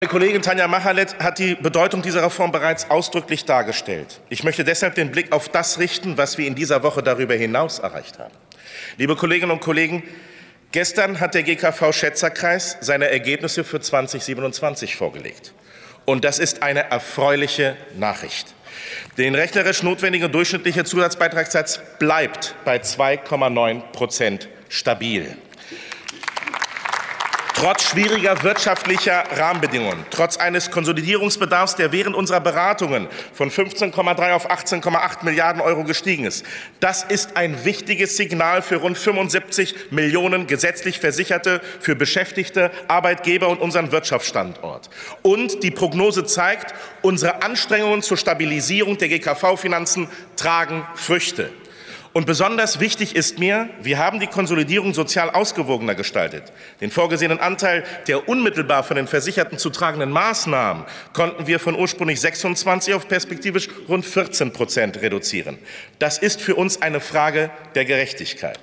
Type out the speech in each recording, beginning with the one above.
Meine Kollegin Tanja Machalett hat die Bedeutung dieser Reform bereits ausdrücklich dargestellt. Ich möchte deshalb den Blick auf das richten, was wir in dieser Woche darüber hinaus erreicht haben. Liebe Kolleginnen und Kollegen, gestern hat der GKV-Schätzerkreis seine Ergebnisse für 2027 vorgelegt. Und das ist eine erfreuliche Nachricht. Der rechnerisch notwendige durchschnittliche Zusatzbeitragssatz bleibt bei 2,9% stabil. Trotz schwieriger wirtschaftlicher Rahmenbedingungen, trotz eines Konsolidierungsbedarfs, der während unserer Beratungen von 15,3 auf 18,8 Milliarden Euro gestiegen ist. Das ist ein wichtiges Signal für rund 75 Millionen gesetzlich Versicherte, für Beschäftigte, Arbeitgeber und unseren Wirtschaftsstandort. Und die Prognose zeigt, unsere Anstrengungen zur Stabilisierung der GKV-Finanzen tragen Früchte. Und besonders wichtig ist mir, wir haben die Konsolidierung sozial ausgewogener gestaltet. Den vorgesehenen Anteil der unmittelbar von den Versicherten zu tragenden Maßnahmen konnten wir von ursprünglich 26 auf perspektivisch rund 14% reduzieren. Das ist für uns eine Frage der Gerechtigkeit.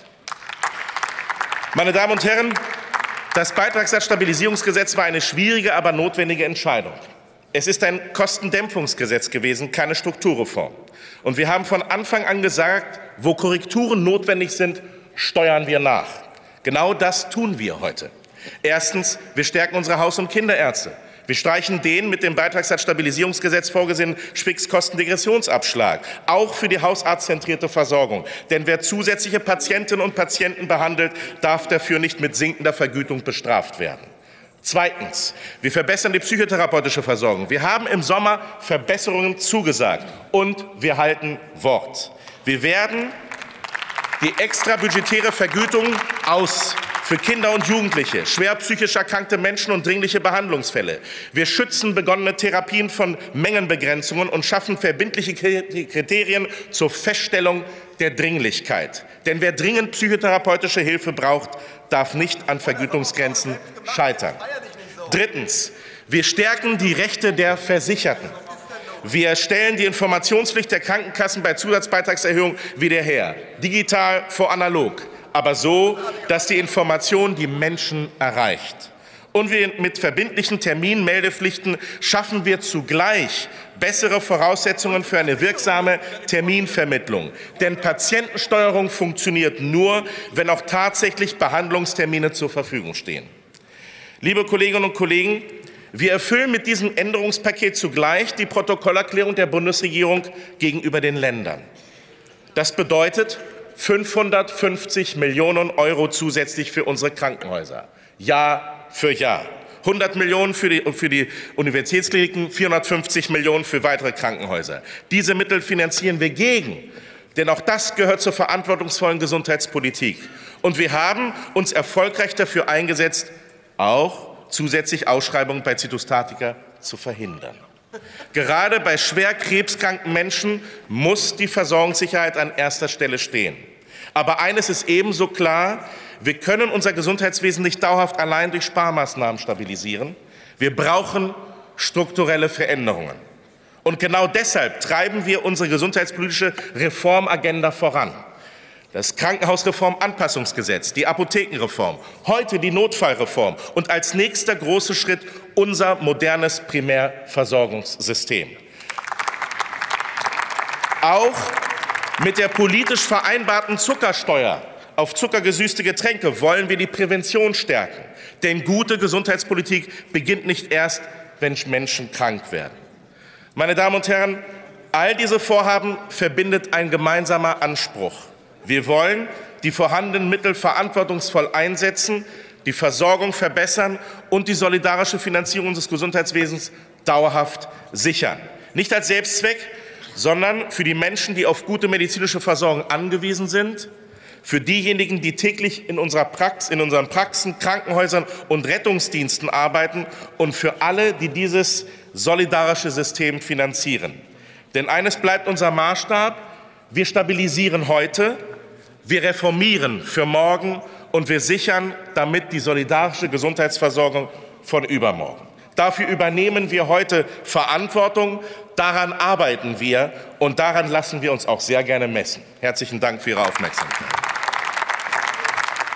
Meine Damen und Herren, das Beitragssatzstabilisierungsgesetz war eine schwierige, aber notwendige Entscheidung. Es ist ein Kostendämpfungsgesetz gewesen, keine Strukturreform. Und wir haben von Anfang an gesagt, wo Korrekturen notwendig sind, steuern wir nach. Genau das tun wir heute. Erstens, wir stärken unsere Haus- und Kinderärzte. Wir streichen den mit dem Beitragssatzstabilisierungsgesetz vorgesehenen Fixkostendegressionsabschlag, auch für die hausarztzentrierte Versorgung. Denn wer zusätzliche Patientinnen und Patienten behandelt, darf dafür nicht mit sinkender Vergütung bestraft werden. Zweitens, wir verbessern die psychotherapeutische Versorgung. Wir haben im Sommer Verbesserungen zugesagt und wir halten Wort. Wir werden die extrabudgetäre Vergütung für Kinder und Jugendliche, schwer psychisch erkrankte Menschen und dringliche Behandlungsfälle. Wir schützen begonnene Therapien von Mengenbegrenzungen und schaffen verbindliche Kriterien zur Feststellung der Dringlichkeit. Denn wer dringend psychotherapeutische Hilfe braucht, darf nicht an Vergütungsgrenzen scheitern. Drittens, wir stärken die Rechte der Versicherten. Wir stellen die Informationspflicht der Krankenkassen bei Zusatzbeitragserhöhung wieder her, digital vor analog, aber so, dass die Information die Menschen erreicht. Und mit verbindlichen Terminmeldepflichten schaffen wir zugleich bessere Voraussetzungen für eine wirksame Terminvermittlung. Denn Patientensteuerung funktioniert nur, wenn auch tatsächlich Behandlungstermine zur Verfügung stehen. Liebe Kolleginnen und Kollegen, wir erfüllen mit diesem Änderungspaket zugleich die Protokollerklärung der Bundesregierung gegenüber den Ländern. Das bedeutet 550 Millionen Euro zusätzlich für unsere Krankenhäuser, Jahr für Jahr. 100 Millionen für die Universitätskliniken, 450 Millionen für weitere Krankenhäuser. Diese Mittel finanzieren wir gegen, denn auch das gehört zur verantwortungsvollen Gesundheitspolitik. Und wir haben uns erfolgreich dafür eingesetzt, auch zusätzlich Ausschreibungen bei Zytostatika zu verhindern. Gerade bei schwer krebskranken Menschen muss die Versorgungssicherheit an erster Stelle stehen. Aber eines ist ebenso klar: Wir können unser Gesundheitswesen nicht dauerhaft allein durch Sparmaßnahmen stabilisieren. Wir brauchen strukturelle Veränderungen. Und genau deshalb treiben wir unsere gesundheitspolitische Reformagenda voran. Das Krankenhausreform-Anpassungsgesetz, die Apothekenreform, heute die Notfallreform und als nächster großer Schritt unser modernes Primärversorgungssystem. Auch mit der politisch vereinbarten Zuckersteuer auf zuckergesüßte Getränke wollen wir die Prävention stärken. Denn gute Gesundheitspolitik beginnt nicht erst, wenn Menschen krank werden. Meine Damen und Herren, all diese Vorhaben verbindet ein gemeinsamer Anspruch. Wir wollen die vorhandenen Mittel verantwortungsvoll einsetzen, die Versorgung verbessern und die solidarische Finanzierung des Gesundheitswesens dauerhaft sichern. Nicht als Selbstzweck, sondern für die Menschen, die auf gute medizinische Versorgung angewiesen sind, für diejenigen, die täglich in unseren Praxen, Krankenhäusern und Rettungsdiensten arbeiten und für alle, die dieses solidarische System finanzieren. Denn eines bleibt unser Maßstab: Wir stabilisieren heute, wir reformieren für morgen und wir sichern damit die solidarische Gesundheitsversorgung von übermorgen. Dafür übernehmen wir heute Verantwortung, daran arbeiten wir und daran lassen wir uns auch sehr gerne messen. Herzlichen Dank für Ihre Aufmerksamkeit.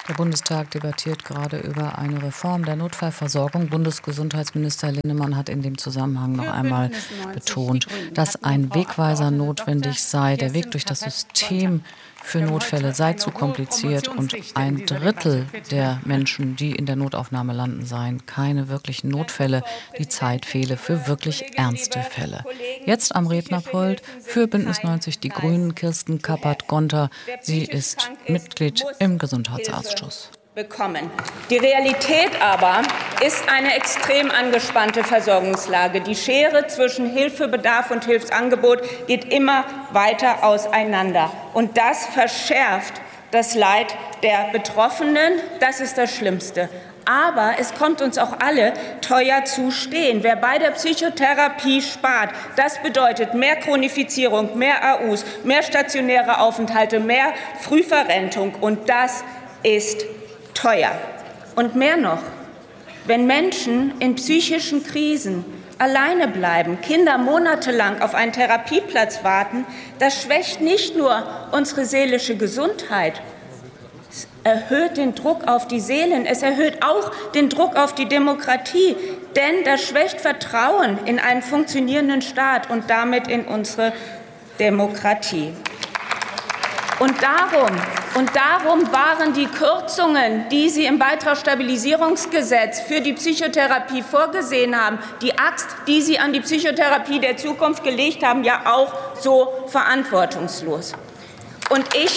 Der Bundestag debattiert gerade über eine Reform der Notfallversorgung. Bundesgesundheitsminister Linnemann hat in dem Zusammenhang noch einmal betont, dass ein Wegweiser notwendig sei. Der Weg durch das System für Notfälle sei zu kompliziert und 1/3 der Menschen, die in der Notaufnahme landen, seien keine wirklichen Notfälle. Die Zeit fehle für wirklich ernste Fälle. Jetzt am Rednerpult für Bündnis 90 Die Grünen Kirsten Kappert-Gonter. Sie ist Mitglied im Gesundheitsausschuss. Bekommen. Die Realität aber ist eine extrem angespannte Versorgungslage. Die Schere zwischen Hilfebedarf und Hilfsangebot geht immer weiter auseinander. Und das verschärft das Leid der Betroffenen. Das ist das Schlimmste. Aber es kommt uns auch alle teuer zu stehen. Wer bei der Psychotherapie spart, das bedeutet mehr Chronifizierung, mehr AUs, mehr stationäre Aufenthalte, mehr Frühverrentung. Und das ist teuer. Und mehr noch, wenn Menschen in psychischen Krisen alleine bleiben, Kinder monatelang auf einen Therapieplatz warten, das schwächt nicht nur unsere seelische Gesundheit, es erhöht den Druck auf die Seelen, es erhöht auch den Druck auf die Demokratie, denn das schwächt Vertrauen in einen funktionierenden Staat und damit in unsere Demokratie. Und darum waren die Kürzungen, die Sie im Beitragsstabilisierungsgesetz für die Psychotherapie vorgesehen haben, die Axt, die Sie an die Psychotherapie der Zukunft gelegt haben, ja auch so verantwortungslos. Und ich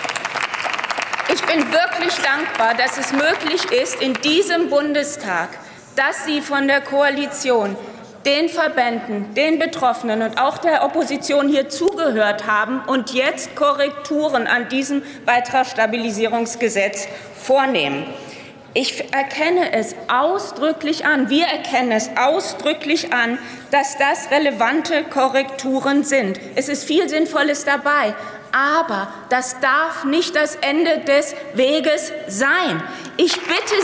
bin wirklich dankbar, dass es möglich ist, in diesem Bundestag, dass Sie von der Koalition den Verbänden, den Betroffenen und auch der Opposition hier zugehört haben und jetzt Korrekturen an diesem Beitragsstabilisierungsgesetz vornehmen. Ich erkenne es ausdrücklich an, wir erkennen es ausdrücklich an, dass das relevante Korrekturen sind. Es ist viel Sinnvolles dabei. Aber das darf nicht das Ende des Weges sein. Ich bitte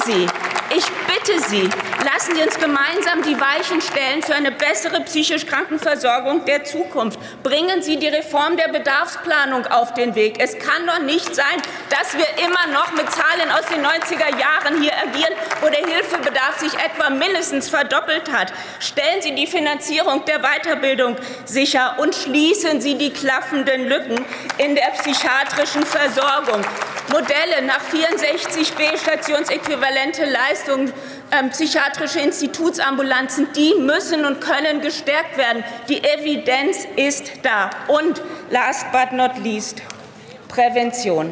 Sie, lassen Sie uns gemeinsam die Weichen stellen für eine bessere psychisch Krankenversorgung der Zukunft. Bringen Sie die Reform der Bedarfsplanung auf den Weg. Es kann doch nicht sein, dass wir immer noch mit Zahlen aus den 90er Jahren hier agieren, wo der Hilfebedarf sich etwa mindestens verdoppelt hat. Stellen Sie die Finanzierung der Weiterbildung sicher und schließen Sie die klaffenden Lücken in der psychiatrischen Versorgung. Modelle nach 64b stationsäquivalente Leistungen, psychiatrische Institutsambulanzen, die müssen und können gestärkt werden. Die Evidenz ist da. Und last but not least, Prävention.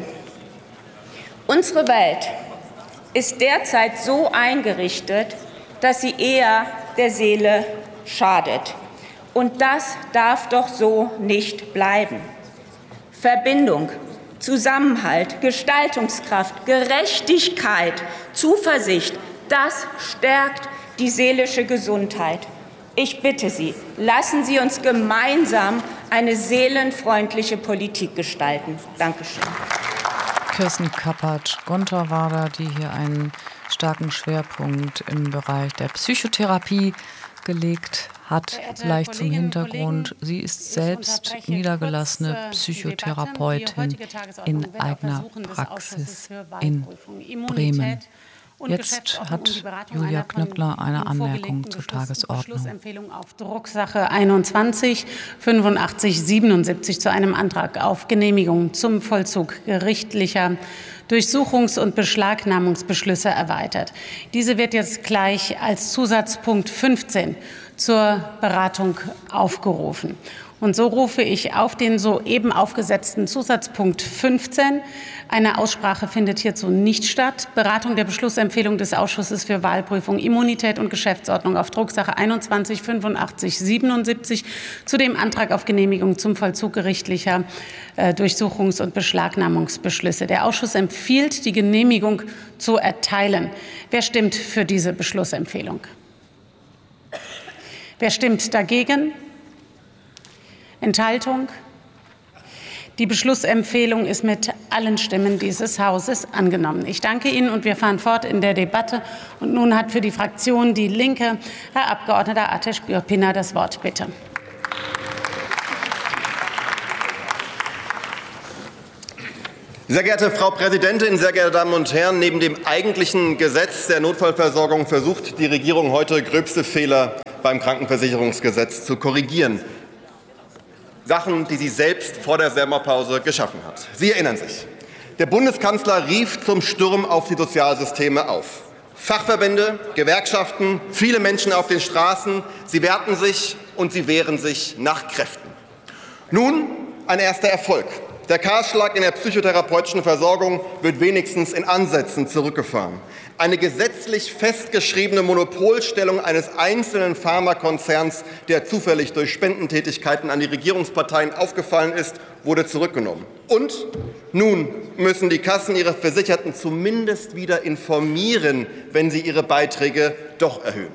Unsere Welt ist derzeit so eingerichtet, dass sie eher der Seele schadet. Und das darf doch so nicht bleiben. Verbindung, Zusammenhalt, Gestaltungskraft, Gerechtigkeit, Zuversicht, das stärkt die seelische Gesundheit. Ich bitte Sie, lassen Sie uns gemeinsam eine seelenfreundliche Politik gestalten. Dankeschön. Kirsten Kappert-Gonter war da, die hier einen starken Schwerpunkt im Bereich der Psychotherapie gelegt hat. Vielleicht zum Hintergrund, sie ist selbst niedergelassene Psychotherapeutin in eigener Praxis in Bremen. Jetzt hat Julia Knöckler eine Anmerkung zur Tagesordnung. Beschlussempfehlung auf Drucksache 21 85 77 zu einem Antrag auf Genehmigung zum Vollzug gerichtlicher Durchsuchungs- und Beschlagnahmungsbeschlüsse erweitert. Diese wird jetzt gleich als Zusatzpunkt 15 zur Beratung aufgerufen. Und so rufe ich auf den soeben aufgesetzten Zusatzpunkt 15. Eine Aussprache findet hierzu nicht statt. Beratung der Beschlussempfehlung des Ausschusses für Wahlprüfung, Immunität und Geschäftsordnung auf Drucksache 21 85 77 zu dem Antrag auf Genehmigung zum Vollzug gerichtlicher Durchsuchungs- und Beschlagnahmungsbeschlüsse. Der Ausschuss empfiehlt, die Genehmigung zu erteilen. Wer stimmt für diese Beschlussempfehlung? Wer stimmt dagegen? Enthaltung? Die Beschlussempfehlung ist mit allen Stimmen dieses Hauses angenommen. Ich danke Ihnen und wir fahren fort in der Debatte. Und nun hat für die Fraktion Die Linke Herr Abgeordneter Ateş Gürpınar das Wort. Bitte. Sehr geehrte Frau Präsidentin, sehr geehrte Damen und Herren! Neben dem eigentlichen Gesetz der Notfallversorgung versucht die Regierung heute gröbste Fehler beim Krankenversicherungsgesetz zu korrigieren. Sachen, die sie selbst vor der Sommerpause geschaffen hat. Sie erinnern sich. Der Bundeskanzler rief zum Sturm auf die Sozialsysteme auf. Fachverbände, Gewerkschaften, viele Menschen auf den Straßen, sie wehrten sich und sie wehren sich nach Kräften. Nun ein erster Erfolg. Der Kahlschlag in der psychotherapeutischen Versorgung wird wenigstens in Ansätzen zurückgefahren. Eine gesetzlich festgeschriebene Monopolstellung eines einzelnen Pharmakonzerns, der zufällig durch Spendentätigkeiten an die Regierungsparteien aufgefallen ist, wurde zurückgenommen. Und nun müssen die Kassen ihre Versicherten zumindest wieder informieren, wenn sie ihre Beiträge doch erhöhen.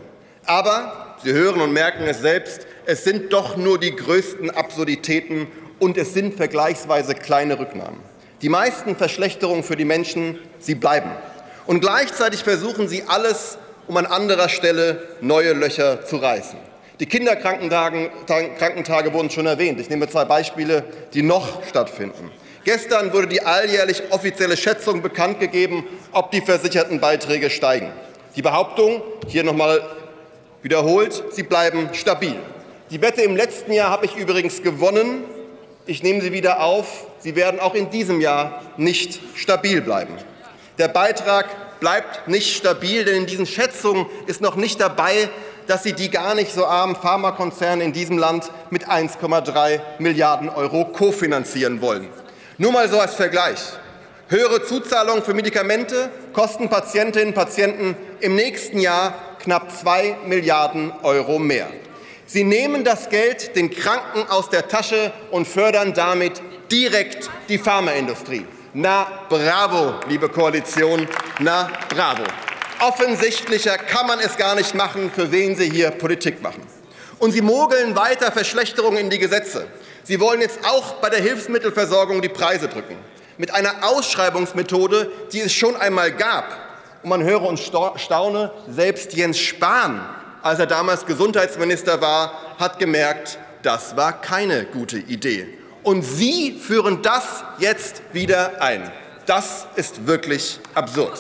Aber Sie hören und merken es selbst, es sind doch nur die größten Absurditäten und es sind vergleichsweise kleine Rücknahmen. Die meisten Verschlechterungen für die Menschen, sie bleiben. Und gleichzeitig versuchen sie alles, um an anderer Stelle neue Löcher zu reißen. Die Kinderkrankentage wurden schon erwähnt. Ich nehme 2 Beispiele, die noch stattfinden. Gestern wurde die alljährlich offizielle Schätzung bekannt gegeben, ob die versicherten Beiträge steigen. Die Behauptung, hier nochmal wiederholt, sie bleiben stabil. Die Wette im letzten Jahr habe ich übrigens gewonnen. Ich nehme sie wieder auf. Sie werden auch in diesem Jahr nicht stabil bleiben. Der Beitrag bleibt nicht stabil, denn in diesen Schätzungen ist noch nicht dabei, dass Sie die gar nicht so armen Pharmakonzerne in diesem Land mit 1,3 Milliarden € kofinanzieren wollen. Nur mal so als Vergleich. Höhere Zuzahlungen für Medikamente kosten Patientinnen und Patienten im nächsten Jahr knapp 2 Milliarden € mehr. Sie nehmen das Geld den Kranken aus der Tasche und fördern damit direkt die Pharmaindustrie. Na bravo, liebe Koalition, na bravo. Offensichtlicher kann man es gar nicht machen, für wen Sie hier Politik machen. Und Sie mogeln weiter Verschlechterungen in die Gesetze. Sie wollen jetzt auch bei der Hilfsmittelversorgung die Preise drücken. Mit einer Ausschreibungsmethode, die es schon einmal gab. Und man höre und staune, selbst Jens Spahn, als er damals Gesundheitsminister war, hat gemerkt, das war keine gute Idee. Und Sie führen das jetzt wieder ein. Das ist wirklich absurd.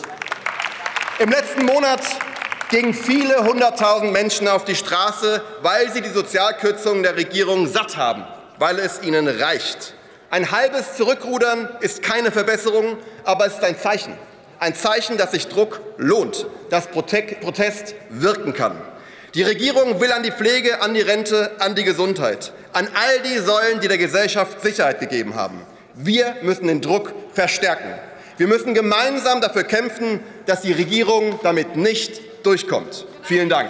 Im letzten Monat gingen viele 100.000 Menschen auf die Straße, weil sie die Sozialkürzungen der Regierung satt haben, weil es ihnen reicht. Ein halbes Zurückrudern ist keine Verbesserung, aber es ist ein Zeichen. Ein Zeichen, dass sich Druck lohnt, dass Protest wirken kann. Die Regierung will an die Pflege, an die Rente, an die Gesundheit, an all die Säulen, die der Gesellschaft Sicherheit gegeben haben. Wir müssen den Druck verstärken. Wir müssen gemeinsam dafür kämpfen, dass die Regierung damit nicht durchkommt. Vielen Dank.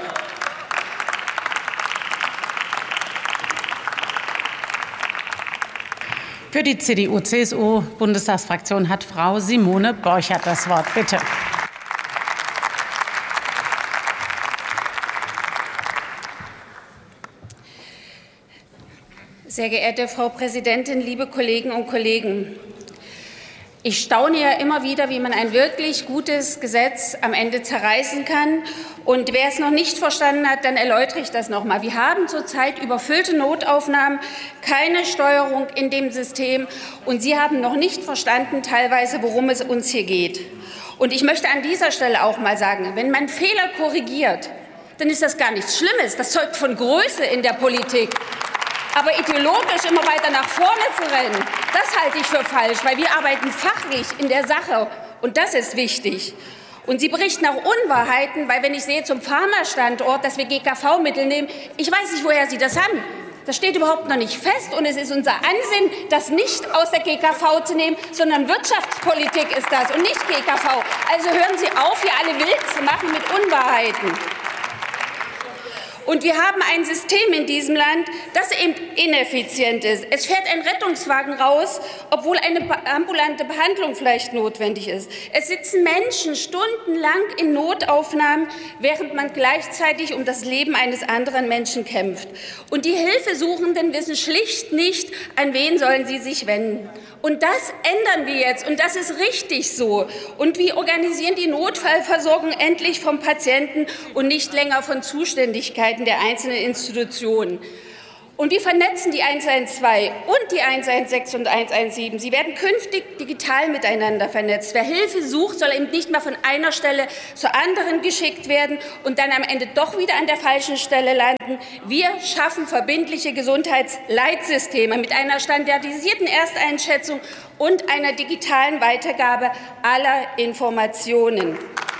Für die CDU-CSU-Bundestagsfraktion hat Frau Simone Borchert das Wort. Bitte. Sehr geehrte Frau Präsidentin, liebe Kolleginnen und Kollegen! Ich staune ja immer wieder, wie man ein wirklich gutes Gesetz am Ende zerreißen kann. Und wer es noch nicht verstanden hat, dann erläutere ich das noch mal. Wir haben zurzeit überfüllte Notaufnahmen, keine Steuerung in dem System. Und Sie haben noch nicht verstanden, teilweise, worum es uns hier geht. Und ich möchte an dieser Stelle auch mal sagen, wenn man Fehler korrigiert, dann ist das gar nichts Schlimmes. Das zeugt von Größe in der Politik. Aber ideologisch immer weiter nach vorne zu rennen, das halte ich für falsch, weil wir arbeiten fachlich in der Sache und das ist wichtig. Und Sie berichten auch Unwahrheiten, weil wenn ich sehe zum Pharmastandort, dass wir GKV-Mittel nehmen, ich weiß nicht, woher Sie das haben. Das steht überhaupt noch nicht fest und es ist unser Ansinnen, das nicht aus der GKV zu nehmen, sondern Wirtschaftspolitik ist das und nicht GKV. Also hören Sie auf, hier alle wild zu machen mit Unwahrheiten. Und wir haben ein System in diesem Land, das eben ineffizient ist. Es fährt ein Rettungswagen raus, obwohl eine ambulante Behandlung vielleicht notwendig ist. Es sitzen Menschen stundenlang in Notaufnahmen, während man gleichzeitig um das Leben eines anderen Menschen kämpft. Und die Hilfesuchenden wissen schlicht nicht, an wen sollen sie sich wenden. Und das ändern wir jetzt. Und das ist richtig so. Und wir organisieren die Notfallversorgung endlich vom Patienten und nicht länger von Zuständigkeiten der einzelnen Institutionen. Und wir vernetzen die 112 und die 116 und 117. Sie werden künftig digital miteinander vernetzt. Wer Hilfe sucht, soll eben nicht mehr von einer Stelle zur anderen geschickt werden und dann am Ende doch wieder an der falschen Stelle landen. Wir schaffen verbindliche Gesundheitsleitsysteme mit einer standardisierten Ersteinschätzung und einer digitalen Weitergabe aller Informationen.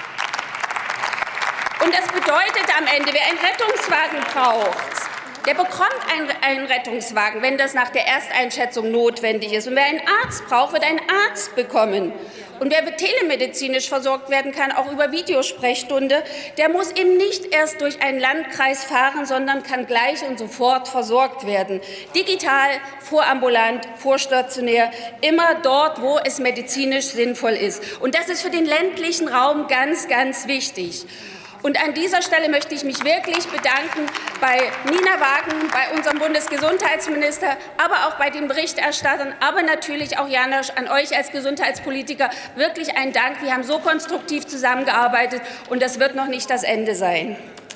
Und das bedeutet am Ende, wer einen Rettungswagen braucht, der bekommt einen Rettungswagen, wenn das nach der Ersteinschätzung notwendig ist. Und wer einen Arzt braucht, wird einen Arzt bekommen. Und wer telemedizinisch versorgt werden kann, auch über Videosprechstunde, der muss eben nicht erst durch einen Landkreis fahren, sondern kann gleich und sofort versorgt werden. Digital, vorambulant, vorstationär, immer dort, wo es medizinisch sinnvoll ist. Und das ist für den ländlichen Raum ganz, ganz wichtig. Und an dieser Stelle möchte ich mich wirklich bedanken bei Nina Wagen, bei unserem Bundesgesundheitsminister, aber auch bei den Berichterstattern, aber natürlich auch, Janosch, an euch als Gesundheitspolitiker. Wirklich ein Dank. Wir haben so konstruktiv zusammengearbeitet, und das wird noch nicht das Ende sein.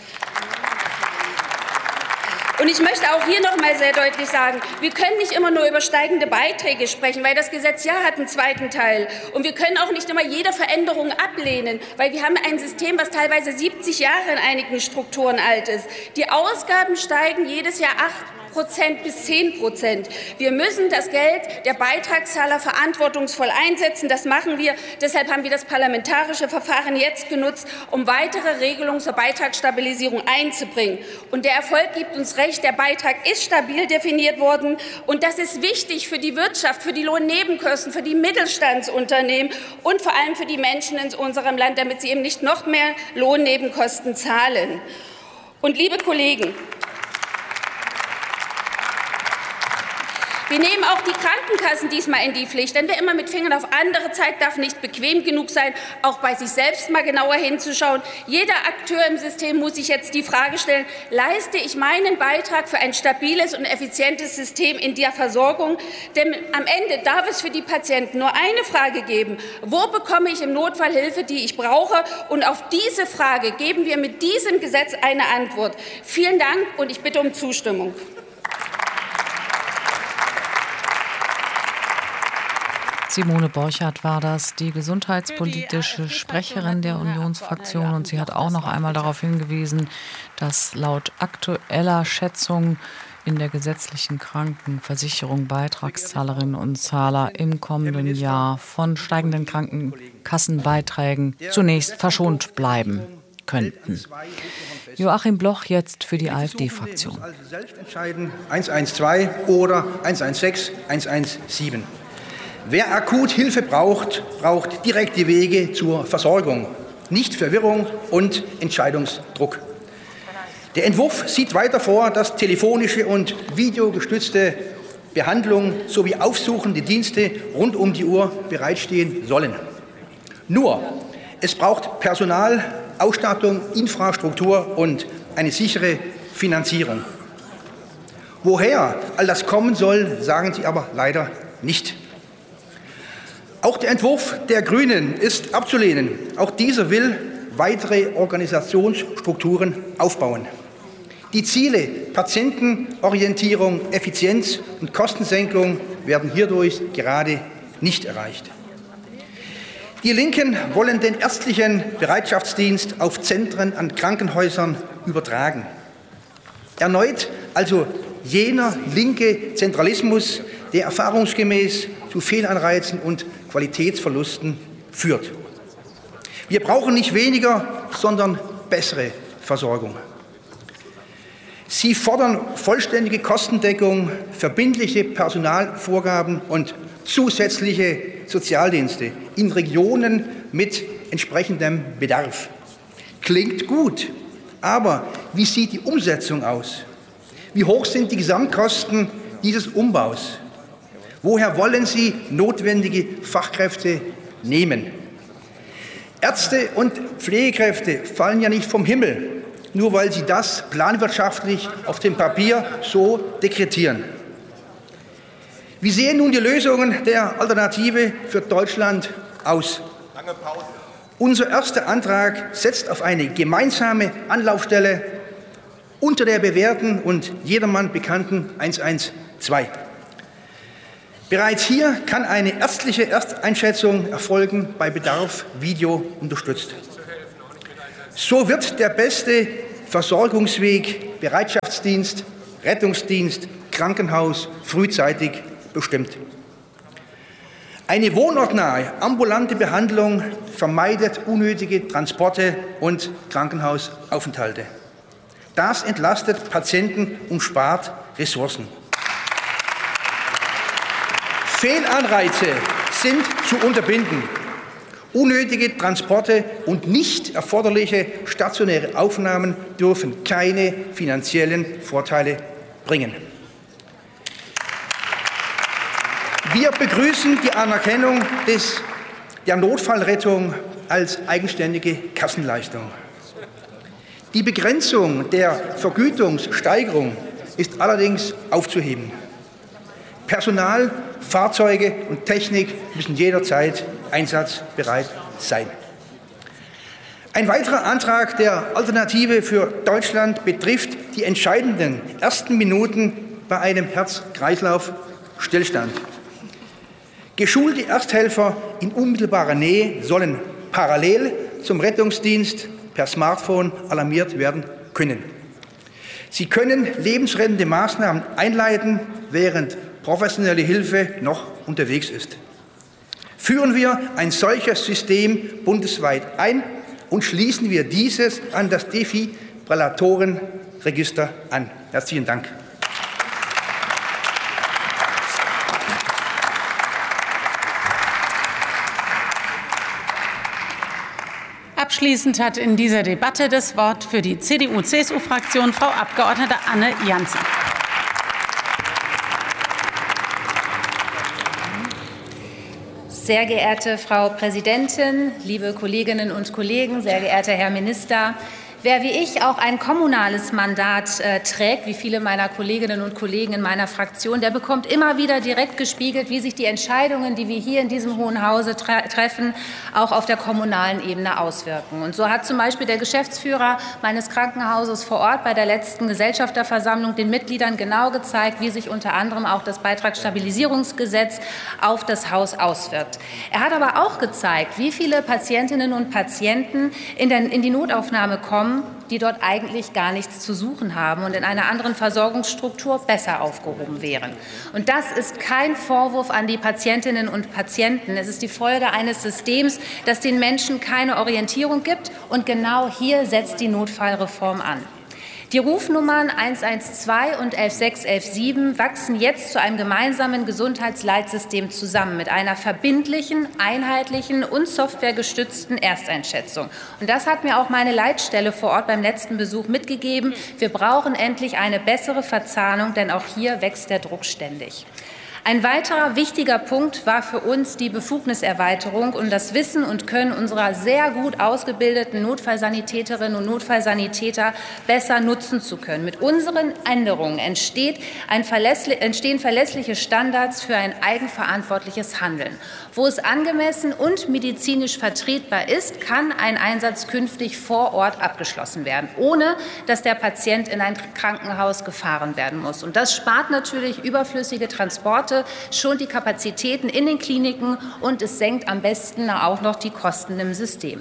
Und ich möchte auch hier noch mal sehr deutlich sagen, wir können nicht immer nur über steigende Beiträge sprechen, weil das Gesetz ja hat einen zweiten Teil. Und wir können auch nicht immer jede Veränderung ablehnen, weil wir haben ein System, was teilweise 70 Jahre in einigen Strukturen alt ist. Die Ausgaben steigen jedes Jahr 8% bis 10%. Wir müssen das Geld der Beitragszahler verantwortungsvoll einsetzen. Das machen wir. Deshalb haben wir das parlamentarische Verfahren jetzt genutzt, um weitere Regelungen zur Beitragsstabilisierung einzubringen. Und der Erfolg gibt uns recht. Der Beitrag ist stabil definiert worden. Und das ist wichtig für die Wirtschaft, für die Lohnnebenkosten, für die Mittelstandsunternehmen und vor allem für die Menschen in unserem Land, damit sie eben nicht noch mehr Lohnnebenkosten zahlen. Und liebe Kollegen, wir nehmen auch die Krankenkassen diesmal in die Pflicht, denn wer immer mit Fingern auf andere zeigt, darf nicht bequem genug sein, auch bei sich selbst mal genauer hinzuschauen. Jeder Akteur im System muss sich jetzt die Frage stellen, leiste ich meinen Beitrag für ein stabiles und effizientes System in der Versorgung? Denn am Ende darf es für die Patienten nur eine Frage geben: Wo bekomme ich im Notfall Hilfe, die ich brauche? Und auf diese Frage geben wir mit diesem Gesetz eine Antwort. Vielen Dank, und ich bitte um Zustimmung. Simone Borchardt war das, die gesundheitspolitische Sprecherin der Unionsfraktion. Und sie hat auch noch einmal darauf hingewiesen, dass laut aktueller Schätzung in der gesetzlichen Krankenversicherung Beitragszahlerinnen und Zahler im kommenden Jahr von steigenden Krankenkassenbeiträgen zunächst verschont bleiben könnten. Joachim Bloch jetzt für die AfD-Fraktion. Also selbst entscheiden, 112 oder 116, 117. Wer akut Hilfe braucht, braucht direkte Wege zur Versorgung, nicht Verwirrung und Entscheidungsdruck. Der Entwurf sieht weiter vor, dass telefonische und videogestützte Behandlung sowie aufsuchende Dienste rund um die Uhr bereitstehen sollen. Nur, es braucht Personal, Ausstattung, Infrastruktur und eine sichere Finanzierung. Woher all das kommen soll, sagen Sie aber leider nicht. Auch der Entwurf der Grünen ist abzulehnen. Auch dieser will weitere Organisationsstrukturen aufbauen. Die Ziele Patientenorientierung, Effizienz und Kostensenkung werden hierdurch gerade nicht erreicht. Die Linken wollen den ärztlichen Bereitschaftsdienst auf Zentren an Krankenhäusern übertragen. Erneut also jener linke Zentralismus, der erfahrungsgemäß zu Fehlanreizen und Qualitätsverlusten führt. Wir brauchen nicht weniger, sondern bessere Versorgung. Sie fordern vollständige Kostendeckung, verbindliche Personalvorgaben und zusätzliche Sozialdienste in Regionen mit entsprechendem Bedarf. Klingt gut, aber wie sieht die Umsetzung aus? Wie hoch sind die Gesamtkosten dieses Umbaus? Woher wollen Sie notwendige Fachkräfte nehmen? Ärzte und Pflegekräfte fallen ja nicht vom Himmel, nur weil Sie das planwirtschaftlich auf dem Papier so dekretieren. Wie sehen nun die Lösungen der Alternative für Deutschland aus? Unser erster Antrag setzt auf eine gemeinsame Anlaufstelle unter der bewährten und jedermann bekannten 112. Bereits hier kann eine ärztliche Ersteinschätzung erfolgen, bei Bedarf Video unterstützt. So wird der beste Versorgungsweg Bereitschaftsdienst, Rettungsdienst, Krankenhaus frühzeitig bestimmt. Eine wohnortnahe, ambulante Behandlung vermeidet unnötige Transporte und Krankenhausaufenthalte. Das entlastet Patienten und spart Ressourcen. Fehlanreize sind zu unterbinden. Unnötige Transporte und nicht erforderliche stationäre Aufnahmen dürfen keine finanziellen Vorteile bringen. Wir begrüßen die Anerkennung der Notfallrettung als eigenständige Kassenleistung. Die Begrenzung der Vergütungssteigerung ist allerdings aufzuheben. Personal, Fahrzeuge und Technik müssen jederzeit einsatzbereit sein. Ein weiterer Antrag der Alternative für Deutschland betrifft die entscheidenden ersten Minuten bei einem Herz-Kreislauf-Stillstand. Geschulte Ersthelfer in unmittelbarer Nähe sollen parallel zum Rettungsdienst per Smartphone alarmiert werden können. Sie können lebensrettende Maßnahmen einleiten, während professionelle Hilfe noch unterwegs ist. Führen wir ein solches System bundesweit ein und schließen wir dieses an das Defibrillatorenregister an. Herzlichen Dank. Abschließend hat in dieser Debatte das Wort für die CDU-CSU-Fraktion Frau Abgeordnete Anne Jansen. Sehr geehrte Frau Präsidentin, liebe Kolleginnen und Kollegen, sehr geehrter Herr Minister! Wer wie ich auch ein kommunales Mandat trägt, wie viele meiner Kolleginnen und Kollegen in meiner Fraktion, der bekommt immer wieder direkt gespiegelt, wie sich die Entscheidungen, die wir hier in diesem Hohen Hause treffen, auch auf der kommunalen Ebene auswirken. Und so hat zum Beispiel der Geschäftsführer meines Krankenhauses vor Ort bei der letzten Gesellschafterversammlung den Mitgliedern genau gezeigt, wie sich unter anderem auch das Beitragsstabilisierungsgesetz auf das Haus auswirkt. Er hat aber auch gezeigt, wie viele Patientinnen und Patienten in die Notaufnahme kommen, die dort eigentlich gar nichts zu suchen haben und in einer anderen Versorgungsstruktur besser aufgehoben wären. Und das ist kein Vorwurf an die Patientinnen und Patienten. Es ist die Folge eines Systems, das den Menschen keine Orientierung gibt. Und genau hier setzt die Notfallreform an. Die Rufnummern 112 und 116, 117 wachsen jetzt zu einem gemeinsamen Gesundheitsleitsystem zusammen mit einer verbindlichen, einheitlichen und softwaregestützten Ersteinschätzung. Und das hat mir auch meine Leitstelle vor Ort beim letzten Besuch mitgegeben. Wir brauchen endlich eine bessere Verzahnung, denn auch hier wächst der Druck ständig. Ein weiterer wichtiger Punkt war für uns die Befugniserweiterung und das Wissen und Können unserer sehr gut ausgebildeten Notfallsanitäterinnen und Notfallsanitäter besser nutzen zu können. Mit unseren Änderungen entstehen verlässliche Standards für ein eigenverantwortliches Handeln. Wo es angemessen und medizinisch vertretbar ist, kann ein Einsatz künftig vor Ort abgeschlossen werden, ohne dass der Patient in ein Krankenhaus gefahren werden muss. Und das spart natürlich überflüssige Transporte, schont die Kapazitäten in den Kliniken und es senkt am besten auch noch die Kosten im System.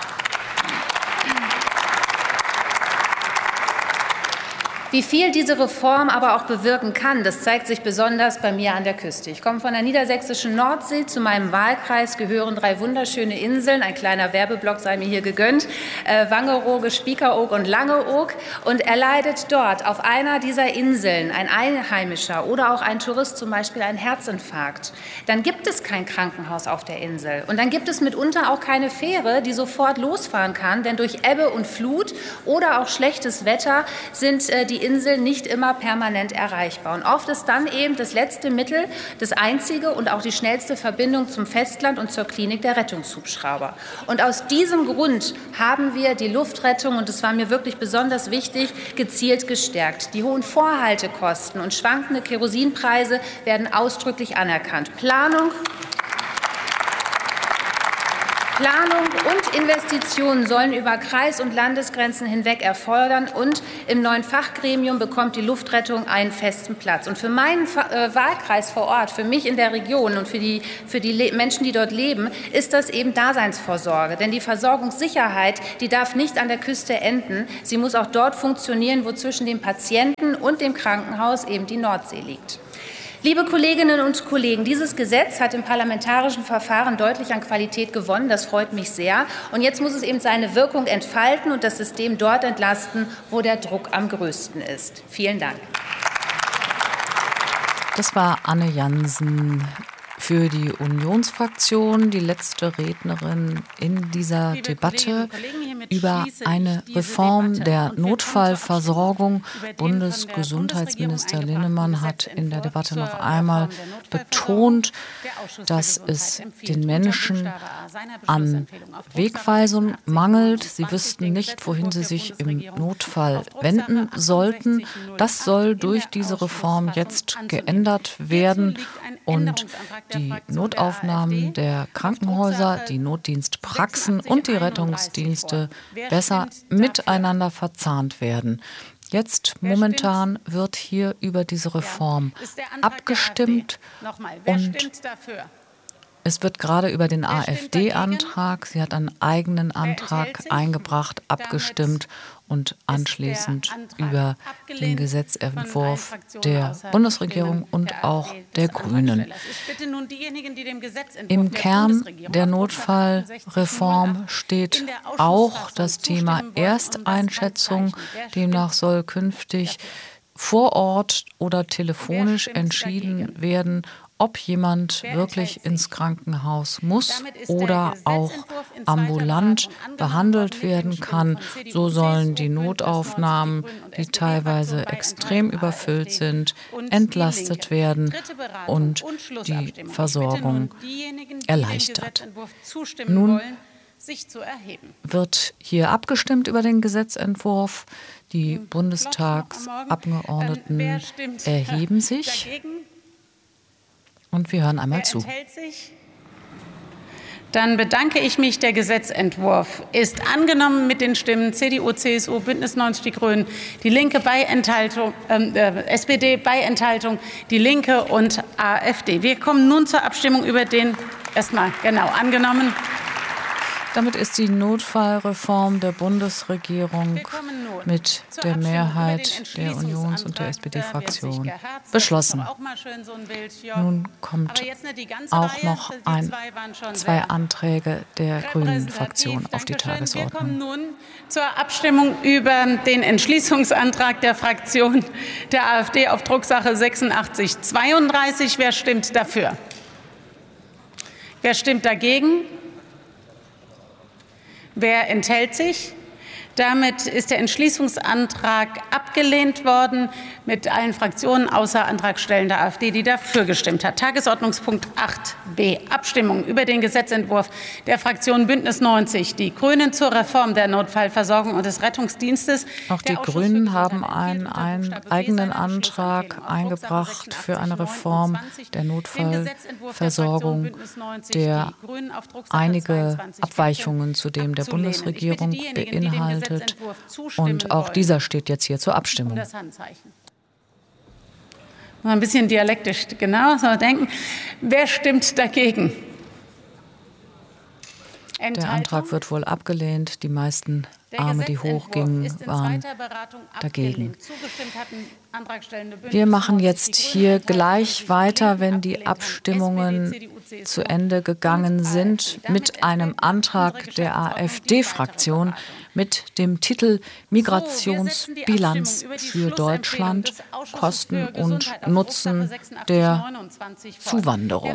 Wie viel diese Reform aber auch bewirken kann, das zeigt sich besonders bei mir an der Küste. Ich komme von der niedersächsischen Nordsee. Zu meinem Wahlkreis gehören 3 wunderschöne Inseln. Ein kleiner Werbeblock sei mir hier gegönnt. Wangerooge, Spiekeroog und Langeoog. Und erleidet dort auf einer dieser Inseln ein Einheimischer oder auch ein Tourist zum Beispiel einen Herzinfarkt, dann gibt es kein Krankenhaus auf der Insel. Und dann gibt es mitunter auch keine Fähre, die sofort losfahren kann. Denn durch Ebbe und Flut oder auch schlechtes Wetter sind die Inseln nicht immer permanent erreichbar. Und oft ist dann eben das letzte Mittel, das einzige und auch die schnellste Verbindung zum Festland und zur Klinik der Rettungshubschrauber. Und aus diesem Grund haben wir die Luftrettung, und das war mir wirklich besonders wichtig, gezielt gestärkt. Die hohen Vorhaltekosten und schwankende Kerosinpreise werden ausdrücklich anerkannt. Planung und Investitionen sollen über Kreis- und Landesgrenzen hinweg erfolgen und im neuen Fachgremium bekommt die Luftrettung einen festen Platz. Und für meinen Wahlkreis vor Ort, für mich in der Region und für die Menschen, die dort leben, ist das eben Daseinsvorsorge. Denn die Versorgungssicherheit, die darf nicht an der Küste enden. Sie muss auch dort funktionieren, wo zwischen dem Patienten und dem Krankenhaus eben die Nordsee liegt. Liebe Kolleginnen und Kollegen, dieses Gesetz hat im parlamentarischen Verfahren deutlich an Qualität gewonnen. Das freut mich sehr. Und jetzt muss es eben seine Wirkung entfalten und das System dort entlasten, wo der Druck am größten ist. Vielen Dank. Das war Anne Jansen für die Unionsfraktion, die letzte Rednerin in dieser Debatte über eine Reform der Notfallversorgung. Bundesgesundheitsminister Linnemann hat in der Debatte noch einmal betont, dass es den Menschen an Wegweisung mangelt. Sie wüssten nicht, wohin sie sich im Notfall wenden sollten. Das soll durch diese Reform jetzt geändert werden und die Notaufnahmen der Krankenhäuser, die Notdienstpraxen und die Rettungsdienste besser miteinander verzahnt werden. Jetzt momentan wird hier über diese Reform abgestimmt und es wird gerade über den AfD-Antrag, sie hat einen eigenen Antrag eingebracht, abgestimmt und anschließend über den Gesetzentwurf der Bundesregierung und auch der Grünen. Im Kern der Notfallreform steht auch das Thema Ersteinschätzung. Demnach soll künftig vor Ort oder telefonisch entschieden werden, ob jemand wirklich ins Krankenhaus muss oder auch ambulant behandelt werden kann. So sollen die Notaufnahmen, die teilweise extrem überfüllt sind, entlastet werden und die Versorgung erleichtert. Nun wird hier abgestimmt über den Gesetzentwurf. Die Bundestagsabgeordneten erheben sich. Und wir hören einmal zu. Dann bedanke ich mich. Der Gesetzentwurf ist angenommen mit den Stimmen CDU, CSU, Bündnis 90 Die Grünen, die Linke bei Enthaltung, SPD bei Enthaltung, die Linke und AfD. Wir kommen nun zur Abstimmung über den angenommen. Damit ist die Notfallreform der Bundesregierung mit der Mehrheit der Unions- und der SPD-Fraktion beschlossen. Nun kommt auch noch zwei Anträge der Grünen-Fraktion auf die Tagesordnung. Wir kommen nun zur Abstimmung über den Entschließungsantrag der Fraktion der AfD auf Drucksache 8632. Wer stimmt dafür? Wer stimmt dagegen? Wer enthält sich? Damit ist der Entschließungsantrag abgelehnt worden mit allen Fraktionen außer antragstellender AfD, die dafür gestimmt hat. Tagesordnungspunkt 8b. Abstimmung über den Gesetzentwurf der Fraktion Bündnis 90 Die Grünen zur Reform der Notfallversorgung und des Rettungsdienstes. Auch die Grünen haben einen eigenen Antrag eingebracht für eine Reform der Notfallversorgung, der einige Abweichungen zu dem der Bundesregierung beinhaltet. Und auch dieser steht jetzt hier zur Abstimmung. Ein bisschen dialektisch, genau, so denken. Wer stimmt dagegen? Der Antrag wird wohl abgelehnt. Die meisten Arme, die hochgingen, waren dagegen. Wir machen jetzt hier gleich weiter, wenn die Abstimmungen zu Ende gegangen sind, mit einem Antrag der AfD-Fraktion mit dem Titel Migrationsbilanz für Deutschland, Kosten und Nutzen der Zuwanderung.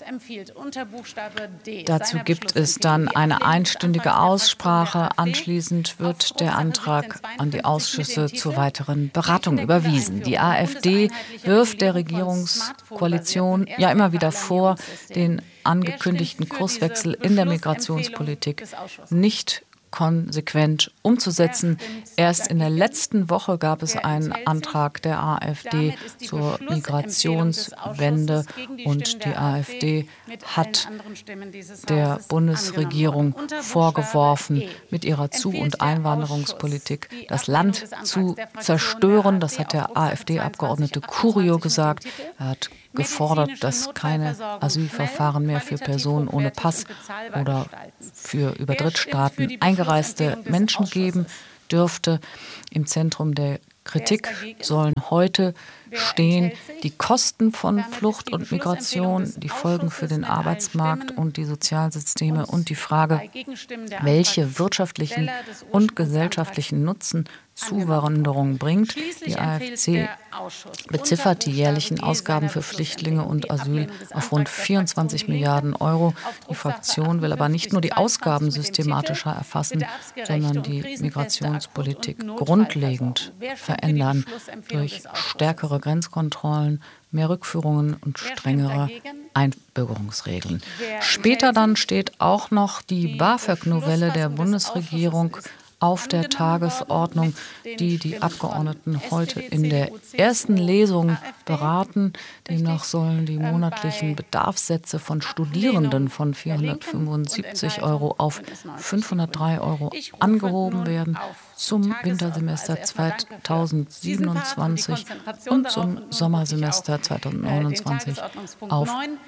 Dazu gibt es dann eine einstündige Aussprache. Anschließend wird der Antrag an die Ausschüsse zur weiteren Beratung überwiesen. Die AfD wirft der Regierungskoalition ja immer wieder vor, den angekündigten Kurswechsel in der Migrationspolitik nicht konsequent umzusetzen. Erst in der letzten Woche gab es einen Antrag der AfD zur Migrationswende und die AfD hat der Bundesregierung vorgeworfen, mit ihrer Zu- und Einwanderungspolitik das Land zu zerstören. Das hat der AfD-Abgeordnete Curio gesagt. Er hat gefordert, dass keine Asylverfahren mehr für Personen ohne Pass oder für über Drittstaaten eingereiste Menschen geben dürfte. Im Zentrum der Kritik sollen heute stehen die Kosten von Flucht und Migration, die Folgen für den Arbeitsmarkt und die Sozialsysteme und die Frage, welche wirtschaftlichen und gesellschaftlichen Nutzen Zuwanderung bringt. Die AfD beziffert die jährlichen Ausgaben für Flüchtlinge und Asyl auf rund 24 Milliarden Euro. Die Fraktion will aber nicht nur die Ausgaben systematischer erfassen, sondern die Migrationspolitik grundlegend verändern durch stärkere Grenzkontrollen, mehr Rückführungen und strengere Einbürgerungsregeln. Später dann steht auch noch die BAföG-Novelle der Bundesregierung auf der Tagesordnung, die die Abgeordneten heute in der ersten Lesung beraten. Demnach sollen die monatlichen Bedarfssätze von Studierenden von 475 Euro auf 503 Euro angehoben werden zum Wintersemester 2027 und zum Sommersemester 2029 auf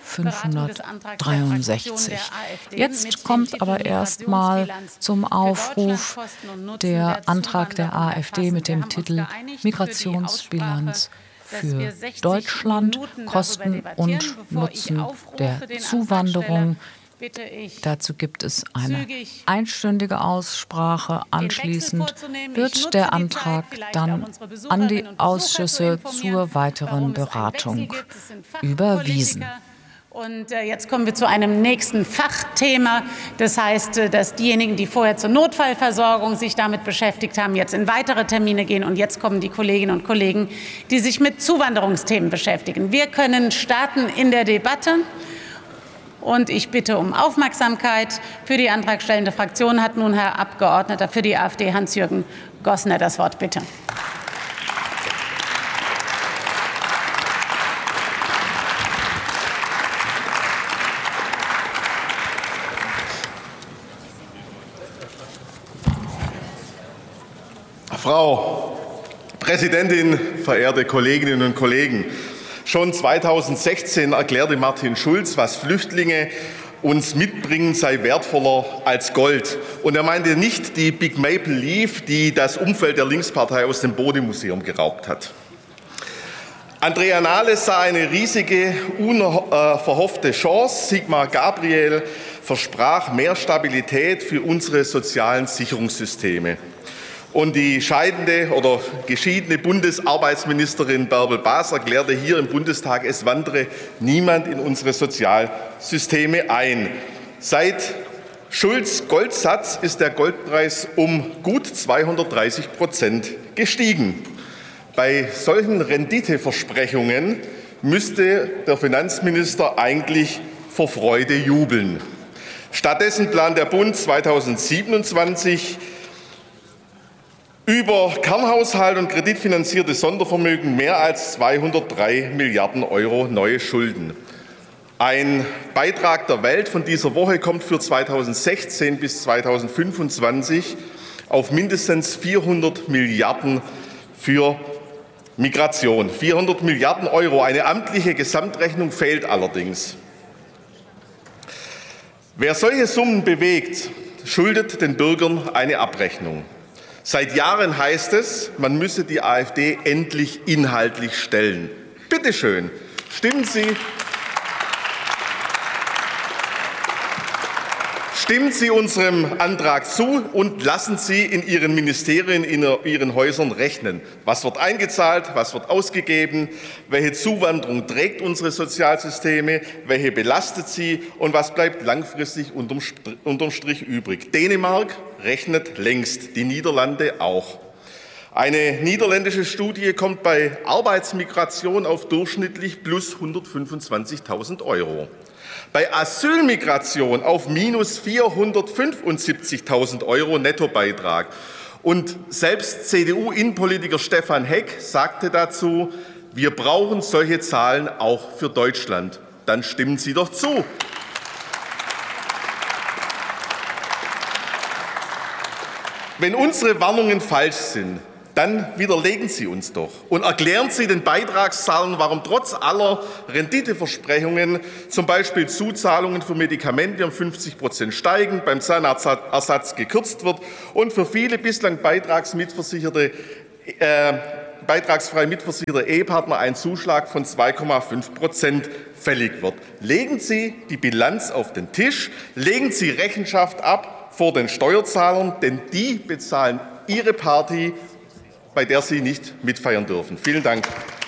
563. Jetzt kommt aber erstmal zum Aufruf der Antrag der AfD mit dem Titel Migrationsbilanz für Deutschland, Kosten und Nutzen der Zuwanderung. Dazu gibt es eine einstündige Aussprache. Anschließend wird der Antrag dann an die Ausschüsse zur weiteren Beratung überwiesen. Und jetzt kommen wir zu einem nächsten Fachthema. Das heißt, dass diejenigen, die vorher zur Notfallversorgung sich damit beschäftigt haben, jetzt in weitere Termine gehen. Und jetzt kommen die Kolleginnen und Kollegen, die sich mit Zuwanderungsthemen beschäftigen. Wir können starten in der Debatte. Und ich bitte um Aufmerksamkeit. Für die antragstellende Fraktion hat nun Herr Abgeordneter für die AfD Hans-Jürgen Gossner das Wort. Bitte. Frau Präsidentin, verehrte Kolleginnen und Kollegen! Schon 2016 erklärte Martin Schulz, was Flüchtlinge uns mitbringen, sei wertvoller als Gold. Und er meinte nicht die Big Maple Leaf, die das Umfeld der Linkspartei aus dem Bode-Museum geraubt hat. Andrea Nahles sah eine riesige, unverhoffte Chance. Sigmar Gabriel versprach mehr Stabilität für unsere sozialen Sicherungssysteme. Und die scheidende oder geschiedene Bundesarbeitsministerin Bärbel Baas erklärte hier im Bundestag, es wandere niemand in unsere Sozialsysteme ein. Seit Schulz' Goldsatz ist der Goldpreis um gut 230% gestiegen. Bei solchen Renditeversprechungen müsste der Finanzminister eigentlich vor Freude jubeln. Stattdessen plant der Bund 2027 über Kernhaushalt und kreditfinanzierte Sondervermögen mehr als 203 Milliarden Euro neue Schulden. Ein Beitrag der Welt von dieser Woche kommt für 2016 bis 2025 auf mindestens 400 Milliarden für Migration. 400 Milliarden Euro. Eine amtliche Gesamtrechnung fehlt allerdings. Wer solche Summen bewegt, schuldet den Bürgern eine Abrechnung. Seit Jahren heißt es, man müsse die AfD endlich inhaltlich stellen. Bitte schön, stimmen Sie unserem Antrag zu und lassen Sie in Ihren Ministerien, in Ihren Häusern rechnen. Was wird eingezahlt, was wird ausgegeben, welche Zuwanderung trägt unsere Sozialsysteme, welche belastet sie und was bleibt langfristig unterm Strich übrig. Dänemark rechnet längst, die Niederlande auch. Eine niederländische Studie kommt bei Arbeitsmigration auf durchschnittlich plus 125.000 Euro. Bei Asylmigration auf minus 475.000 € Nettobeitrag. Und selbst CDU-Innenpolitiker Stefan Heck sagte dazu, wir brauchen solche Zahlen auch für Deutschland. Dann stimmen Sie doch zu. Wenn unsere Warnungen falsch sind, dann widerlegen Sie uns doch und erklären Sie den Beitragszahlern, warum trotz aller Renditeversprechungen zum Beispiel Zuzahlungen für Medikamente um 50% steigen, beim Zahnarztersatz gekürzt wird und für viele bislang beitragsfrei mitversicherte Ehepartner ein Zuschlag von 2,5% fällig wird. Legen Sie die Bilanz auf den Tisch, legen Sie Rechenschaft ab vor den Steuerzahlern, denn die bezahlen Ihre Party, bei der Sie nicht mitfeiern dürfen. Vielen Dank.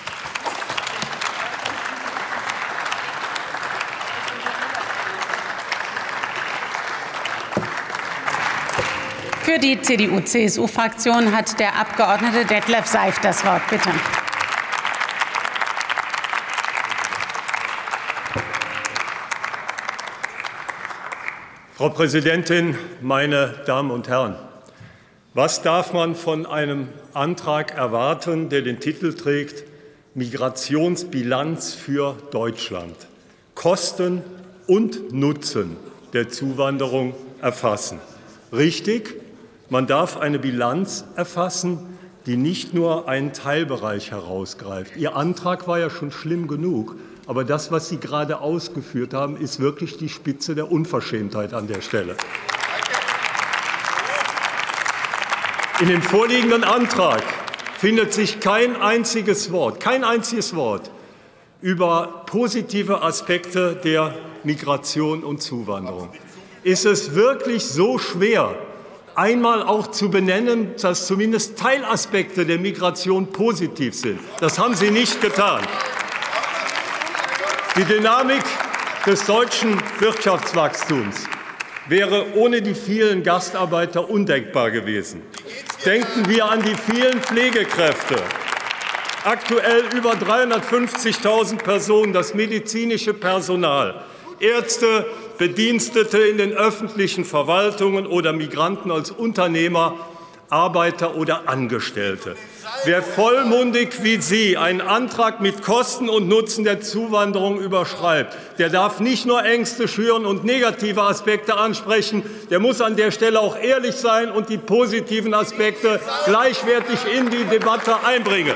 Für die CDU-CSU-Fraktion hat der Abgeordnete Detlef Seift das Wort. Bitte. Frau Präsidentin, meine Damen und Herren! Was darf man von einem Antrag erwarten, der den Titel trägt Migrationsbilanz für Deutschland? Kosten und Nutzen der Zuwanderung erfassen. Richtig, man darf eine Bilanz erfassen, die nicht nur einen Teilbereich herausgreift. Ihr Antrag war ja schon schlimm genug, aber das, was Sie gerade ausgeführt haben, ist wirklich die Spitze der Unverschämtheit an der Stelle. In dem vorliegenden Antrag findet sich kein einziges Wort über positive Aspekte der Migration und Zuwanderung. Ist es wirklich so schwer, einmal auch zu benennen, dass zumindest Teilaspekte der Migration positiv sind? Das haben Sie nicht getan. Die Dynamik des deutschen Wirtschaftswachstums wäre ohne die vielen Gastarbeiter undenkbar gewesen. Denken wir an die vielen Pflegekräfte. Aktuell über 350.000 Personen, das medizinische Personal, Ärzte, Bedienstete in den öffentlichen Verwaltungen oder Migranten als Unternehmer, Arbeiter oder Angestellte. Wer vollmundig wie Sie einen Antrag mit Kosten und Nutzen der Zuwanderung überschreibt, der darf nicht nur Ängste schüren und negative Aspekte ansprechen, der muss an der Stelle auch ehrlich sein und die positiven Aspekte gleichwertig in die Debatte einbringen.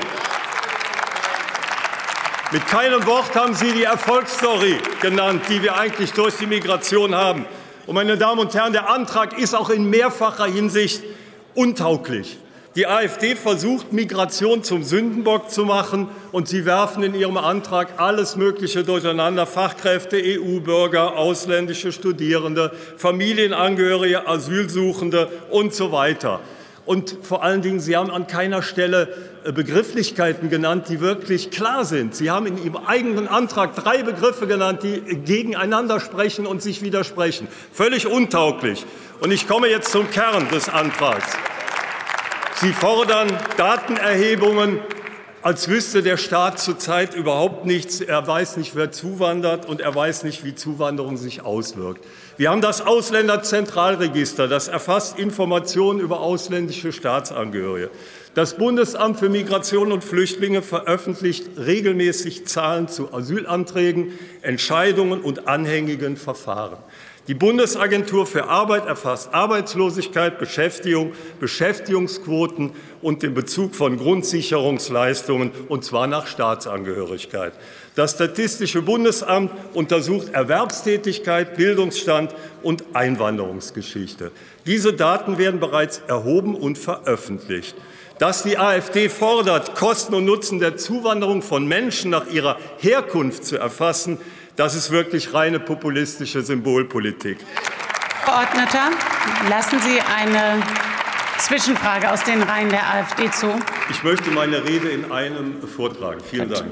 Mit keinem Wort haben Sie die Erfolgsstory genannt, die wir eigentlich durch die Migration haben. Und meine Damen und Herren, der Antrag ist auch in mehrfacher Hinsicht untauglich. Die AfD versucht, Migration zum Sündenbock zu machen, und Sie werfen in Ihrem Antrag alles Mögliche durcheinander: Fachkräfte, EU-Bürger, ausländische Studierende, Familienangehörige, Asylsuchende und so weiter. Und vor allen Dingen, Sie haben an keiner Stelle Begrifflichkeiten genannt, die wirklich klar sind. Sie haben in Ihrem eigenen Antrag 3 Begriffe genannt, die gegeneinander sprechen und sich widersprechen. Völlig untauglich. Und ich komme jetzt zum Kern des Antrags. Sie fordern Datenerhebungen, als wüsste der Staat zurzeit überhaupt nichts. Er weiß nicht, wer zuwandert, und er weiß nicht, wie Zuwanderung sich auswirkt. Wir haben das Ausländerzentralregister, das erfasst Informationen über ausländische Staatsangehörige. Das Bundesamt für Migration und Flüchtlinge veröffentlicht regelmäßig Zahlen zu Asylanträgen, Entscheidungen und anhängigen Verfahren. Die Bundesagentur für Arbeit erfasst Arbeitslosigkeit, Beschäftigung, Beschäftigungsquoten und den Bezug von Grundsicherungsleistungen, und zwar nach Staatsangehörigkeit. Das Statistische Bundesamt untersucht Erwerbstätigkeit, Bildungsstand und Einwanderungsgeschichte. Diese Daten werden bereits erhoben und veröffentlicht. Dass die AfD fordert, Kosten und Nutzen der Zuwanderung von Menschen nach ihrer Herkunft zu erfassen, das ist wirklich reine populistische Symbolpolitik. Herr Abgeordneter, lassen Sie eine Zwischenfrage aus den Reihen der AfD zu. Ich möchte meine Rede in einem vortragen. Vielen Dank.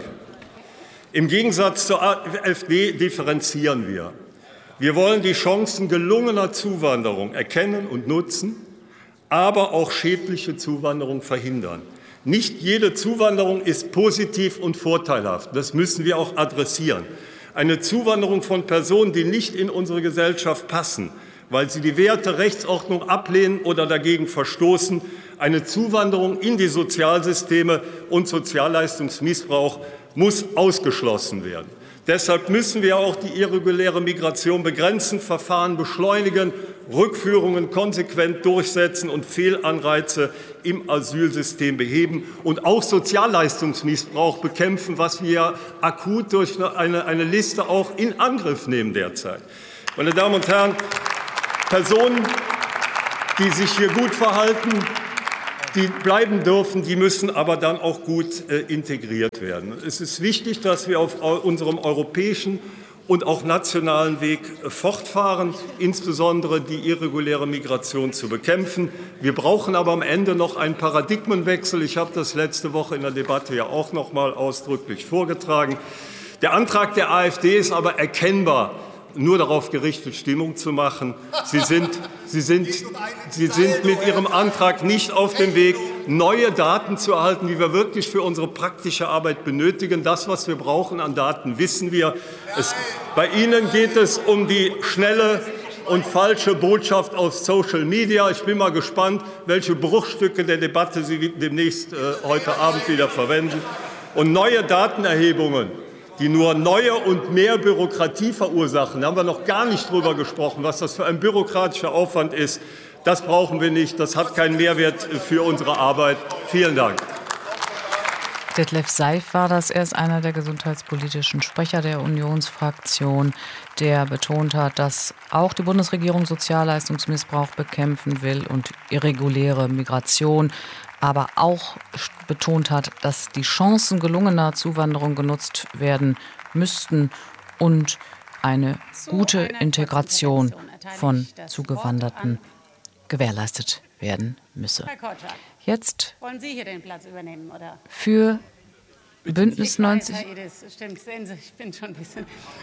Im Gegensatz zur AfD differenzieren wir. Wir wollen die Chancen gelungener Zuwanderung erkennen und nutzen, aber auch schädliche Zuwanderung verhindern. Nicht jede Zuwanderung ist positiv und vorteilhaft. Das müssen wir auch adressieren. Eine Zuwanderung von Personen, die nicht in unsere Gesellschaft passen, weil sie die Werte Rechtsordnung ablehnen oder dagegen verstoßen. Eine Zuwanderung in die Sozialsysteme und Sozialleistungsmissbrauch muss ausgeschlossen werden. Deshalb müssen wir auch die irreguläre Migration begrenzen, Verfahren beschleunigen, Rückführungen konsequent durchsetzen und Fehlanreize im Asylsystem beheben und auch Sozialleistungsmissbrauch bekämpfen, was wir akut durch eine Liste auch in Angriff nehmen derzeit. Meine Damen und Herren, Personen, die sich hier gut verhalten, die bleiben dürfen, die müssen aber dann auch gut integriert werden. Es ist wichtig, dass wir auf unserem europäischen und auch nationalen Weg fortfahren, insbesondere die irreguläre Migration zu bekämpfen. Wir brauchen aber am Ende noch einen Paradigmenwechsel. Ich habe das letzte Woche in der Debatte ja auch noch mal ausdrücklich vorgetragen. Der Antrag der AfD ist aber erkennbar nur darauf gerichtet, Stimmung zu machen. Sie sind mit Ihrem Antrag nicht auf dem Weg, neue Daten zu erhalten, die wir wirklich für unsere praktische Arbeit benötigen. Das, was wir brauchen an Daten, wissen wir. Bei Ihnen geht es um die schnelle und falsche Botschaft auf Social Media. Ich bin mal gespannt, welche Bruchstücke der Debatte Sie demnächst heute Abend wieder verwenden. Und neue Datenerhebungen, die nur neue und mehr Bürokratie verursachen. Da haben wir noch gar nicht drüber gesprochen, was das für ein bürokratischer Aufwand ist. Das brauchen wir nicht. Das hat keinen Mehrwert für unsere Arbeit. Vielen Dank. Detlef Seif war das. Er ist einer der gesundheitspolitischen Sprecher der Unionsfraktion, der betont hat, dass auch die Bundesregierung Sozialleistungsmissbrauch bekämpfen will und irreguläre Migration, aber auch betont hat, dass die Chancen gelungener Zuwanderung genutzt werden müssten und eine gute Integration von Zugewanderten gewährleistet werden müsse. Jetzt wollen Sie hier den Platz übernehmen, oder? Für Bündnis 90. Stimmt, sehen Sie, ich bin schon ein bisschen.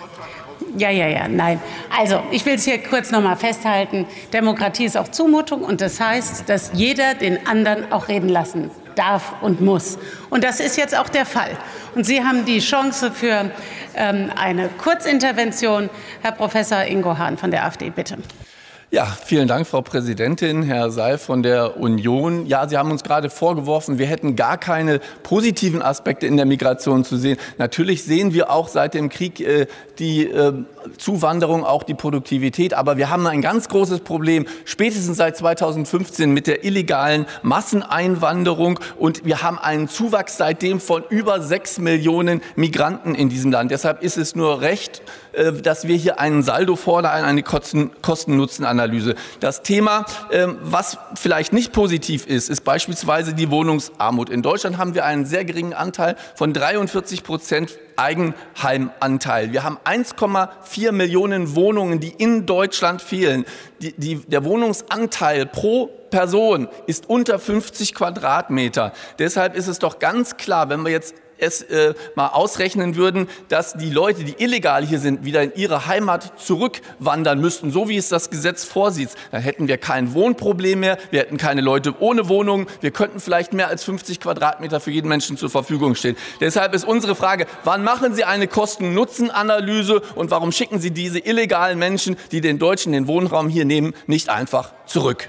Ja, nein. Also, ich will es hier kurz noch mal festhalten. Demokratie ist auch Zumutung und das heißt, dass jeder den anderen auch reden lassen darf und muss. Und das ist jetzt auch der Fall. Und Sie haben die Chance für eine Kurzintervention. Herr Professor Ingo Hahn von der AfD, bitte. Ja, vielen Dank, Frau Präsidentin, Herr Seif von der Union. Ja, Sie haben uns gerade vorgeworfen, wir hätten gar keine positiven Aspekte in der Migration zu sehen. Natürlich sehen wir auch seit dem Krieg die Zuwanderung, auch die Produktivität. Aber wir haben ein ganz großes Problem, spätestens seit 2015 mit der illegalen Masseneinwanderung. Und wir haben einen Zuwachs seitdem von über 6 Millionen Migranten in diesem Land. Deshalb ist es nur recht, dass wir hier einen Saldo fordern, eine Kosten-Nutzen-Analyse. Das Thema, was vielleicht nicht positiv ist, ist beispielsweise die Wohnungsarmut. In Deutschland haben wir einen sehr geringen Anteil von 43% Eigenheimanteil. Wir haben 1,4 Millionen Wohnungen, die in Deutschland fehlen. Der Wohnungsanteil pro Person ist unter 50 Quadratmeter. Deshalb ist es doch ganz klar, wenn wir jetzt mal ausrechnen würden, dass die Leute, die illegal hier sind, wieder in ihre Heimat zurückwandern müssten, so wie es das Gesetz vorsieht, dann hätten wir kein Wohnproblem mehr, wir hätten keine Leute ohne Wohnungen, wir könnten vielleicht mehr als 50 Quadratmeter für jeden Menschen zur Verfügung stehen. Deshalb ist unsere Frage, wann machen Sie eine Kosten-Nutzen-Analyse und warum schicken Sie diese illegalen Menschen, die den Deutschen den Wohnraum hier nehmen, nicht einfach zurück?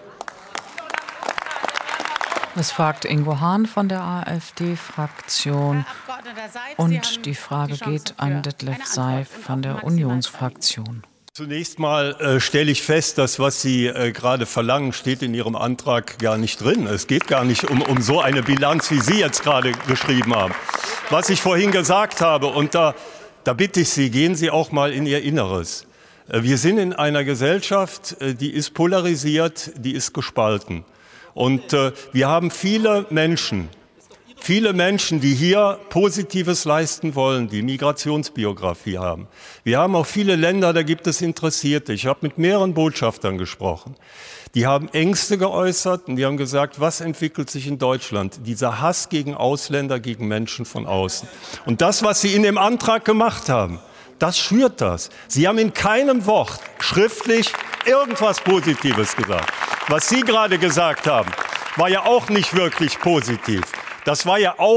Das fragt Ingo Hahn von der AfD-Fraktion. Und die Frage geht an Detlef Seif von der Unionsfraktion. Zunächst mal stelle ich fest, dass was Sie gerade verlangen, steht in Ihrem Antrag gar nicht drin. Es geht gar nicht um so eine Bilanz, wie Sie jetzt gerade geschrieben haben. Was ich vorhin gesagt habe, und da bitte ich Sie, gehen Sie auch mal in Ihr Inneres. Wir sind in einer Gesellschaft, die ist polarisiert, die ist gespalten. Und wir haben viele Menschen, die hier Positives leisten wollen, die Migrationsbiografie haben. Wir haben auch viele Länder, da gibt es Interessierte. Ich habe mit mehreren Botschaftern gesprochen. Die haben Ängste geäußert und die haben gesagt, was entwickelt sich in Deutschland? Dieser Hass gegen Ausländer, gegen Menschen von außen. Und das, was Sie in dem Antrag gemacht haben, das schürt das. Sie haben in keinem Wort schriftlich irgendwas Positives gesagt. Was Sie gerade gesagt haben, war ja auch nicht wirklich positiv. Das war ja auch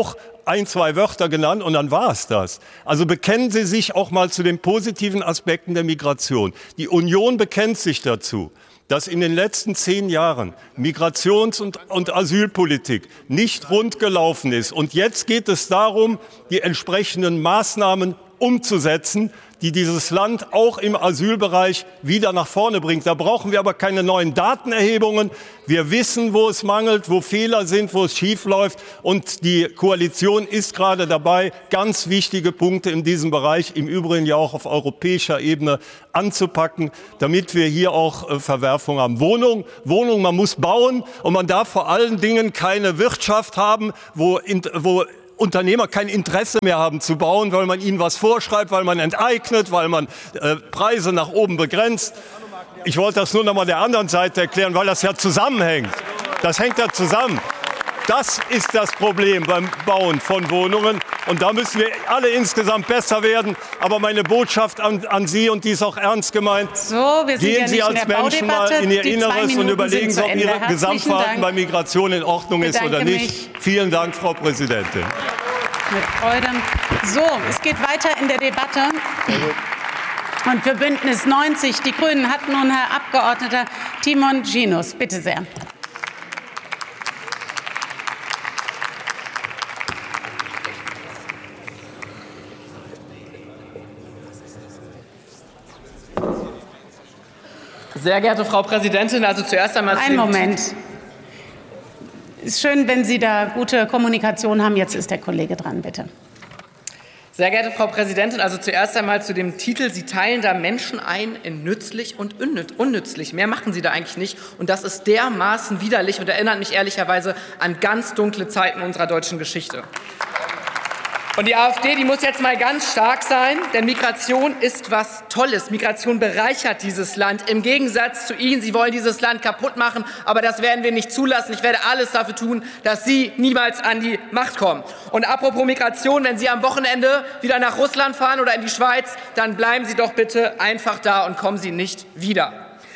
ein, zwei Wörter genannt und dann war es das. Also bekennen Sie sich auch mal zu den positiven Aspekten der Migration. Die Union bekennt sich dazu, dass in den letzten 10 Jahren Migrations- und Asylpolitik nicht rund gelaufen ist. Und jetzt geht es darum, die entsprechenden Maßnahmen umzusetzen, die dieses Land auch im Asylbereich wieder nach vorne bringt. Da brauchen wir aber keine neuen Datenerhebungen. Wir wissen, wo es mangelt, wo Fehler sind, wo es schief läuft. Und die Koalition ist gerade dabei, ganz wichtige Punkte in diesem Bereich, im Übrigen ja auch auf europäischer Ebene, anzupacken, damit wir hier auch Verwerfung haben. Wohnung, man muss bauen und man darf vor allen Dingen keine Wirtschaft haben, wo Unternehmer kein Interesse mehr haben zu bauen, weil man ihnen was vorschreibt, weil man enteignet, weil man Preise nach oben begrenzt. Ich wollte das nur noch mal der anderen Seite erklären, weil das ja zusammenhängt. Das hängt ja zusammen. Das ist das Problem beim Bauen von Wohnungen. Und da müssen wir alle insgesamt besser werden. Aber meine Botschaft an Sie, und die ist auch ernst gemeint, gehen Sie als Menschen mal in Ihr Inneres und überlegen Sie, ob Ihr Gesamtverhalten bei Migration in Ordnung ist oder nicht. Vielen Dank, Frau Präsidentin. Mit Freude. So, es geht weiter in der Debatte. Und für Bündnis 90, die Grünen, hat nun Herr Abgeordneter Timon Ginus. Bitte sehr. Sehr geehrte Frau Präsidentin, also zuerst einmal... Einen Moment. Ist schön, wenn Sie da gute Kommunikation haben. Jetzt ist der Kollege dran, bitte. Sehr geehrte Frau Präsidentin, also zuerst einmal zu dem Titel. Sie teilen da Menschen ein in nützlich und unnützlich. Mehr machen Sie da eigentlich nicht. Und das ist dermaßen widerlich und erinnert mich ehrlicherweise an ganz dunkle Zeiten unserer deutschen Geschichte. Und die AfD, die muss jetzt mal ganz stark sein, denn Migration ist was Tolles. Migration bereichert dieses Land. Im Gegensatz zu Ihnen, Sie wollen dieses Land kaputt machen, aber das werden wir nicht zulassen. Ich werde alles dafür tun, dass Sie niemals an die Macht kommen. Und apropos Migration, wenn Sie am Wochenende wieder nach Russland fahren oder in die Schweiz, dann bleiben Sie doch bitte einfach da und kommen Sie nicht wieder.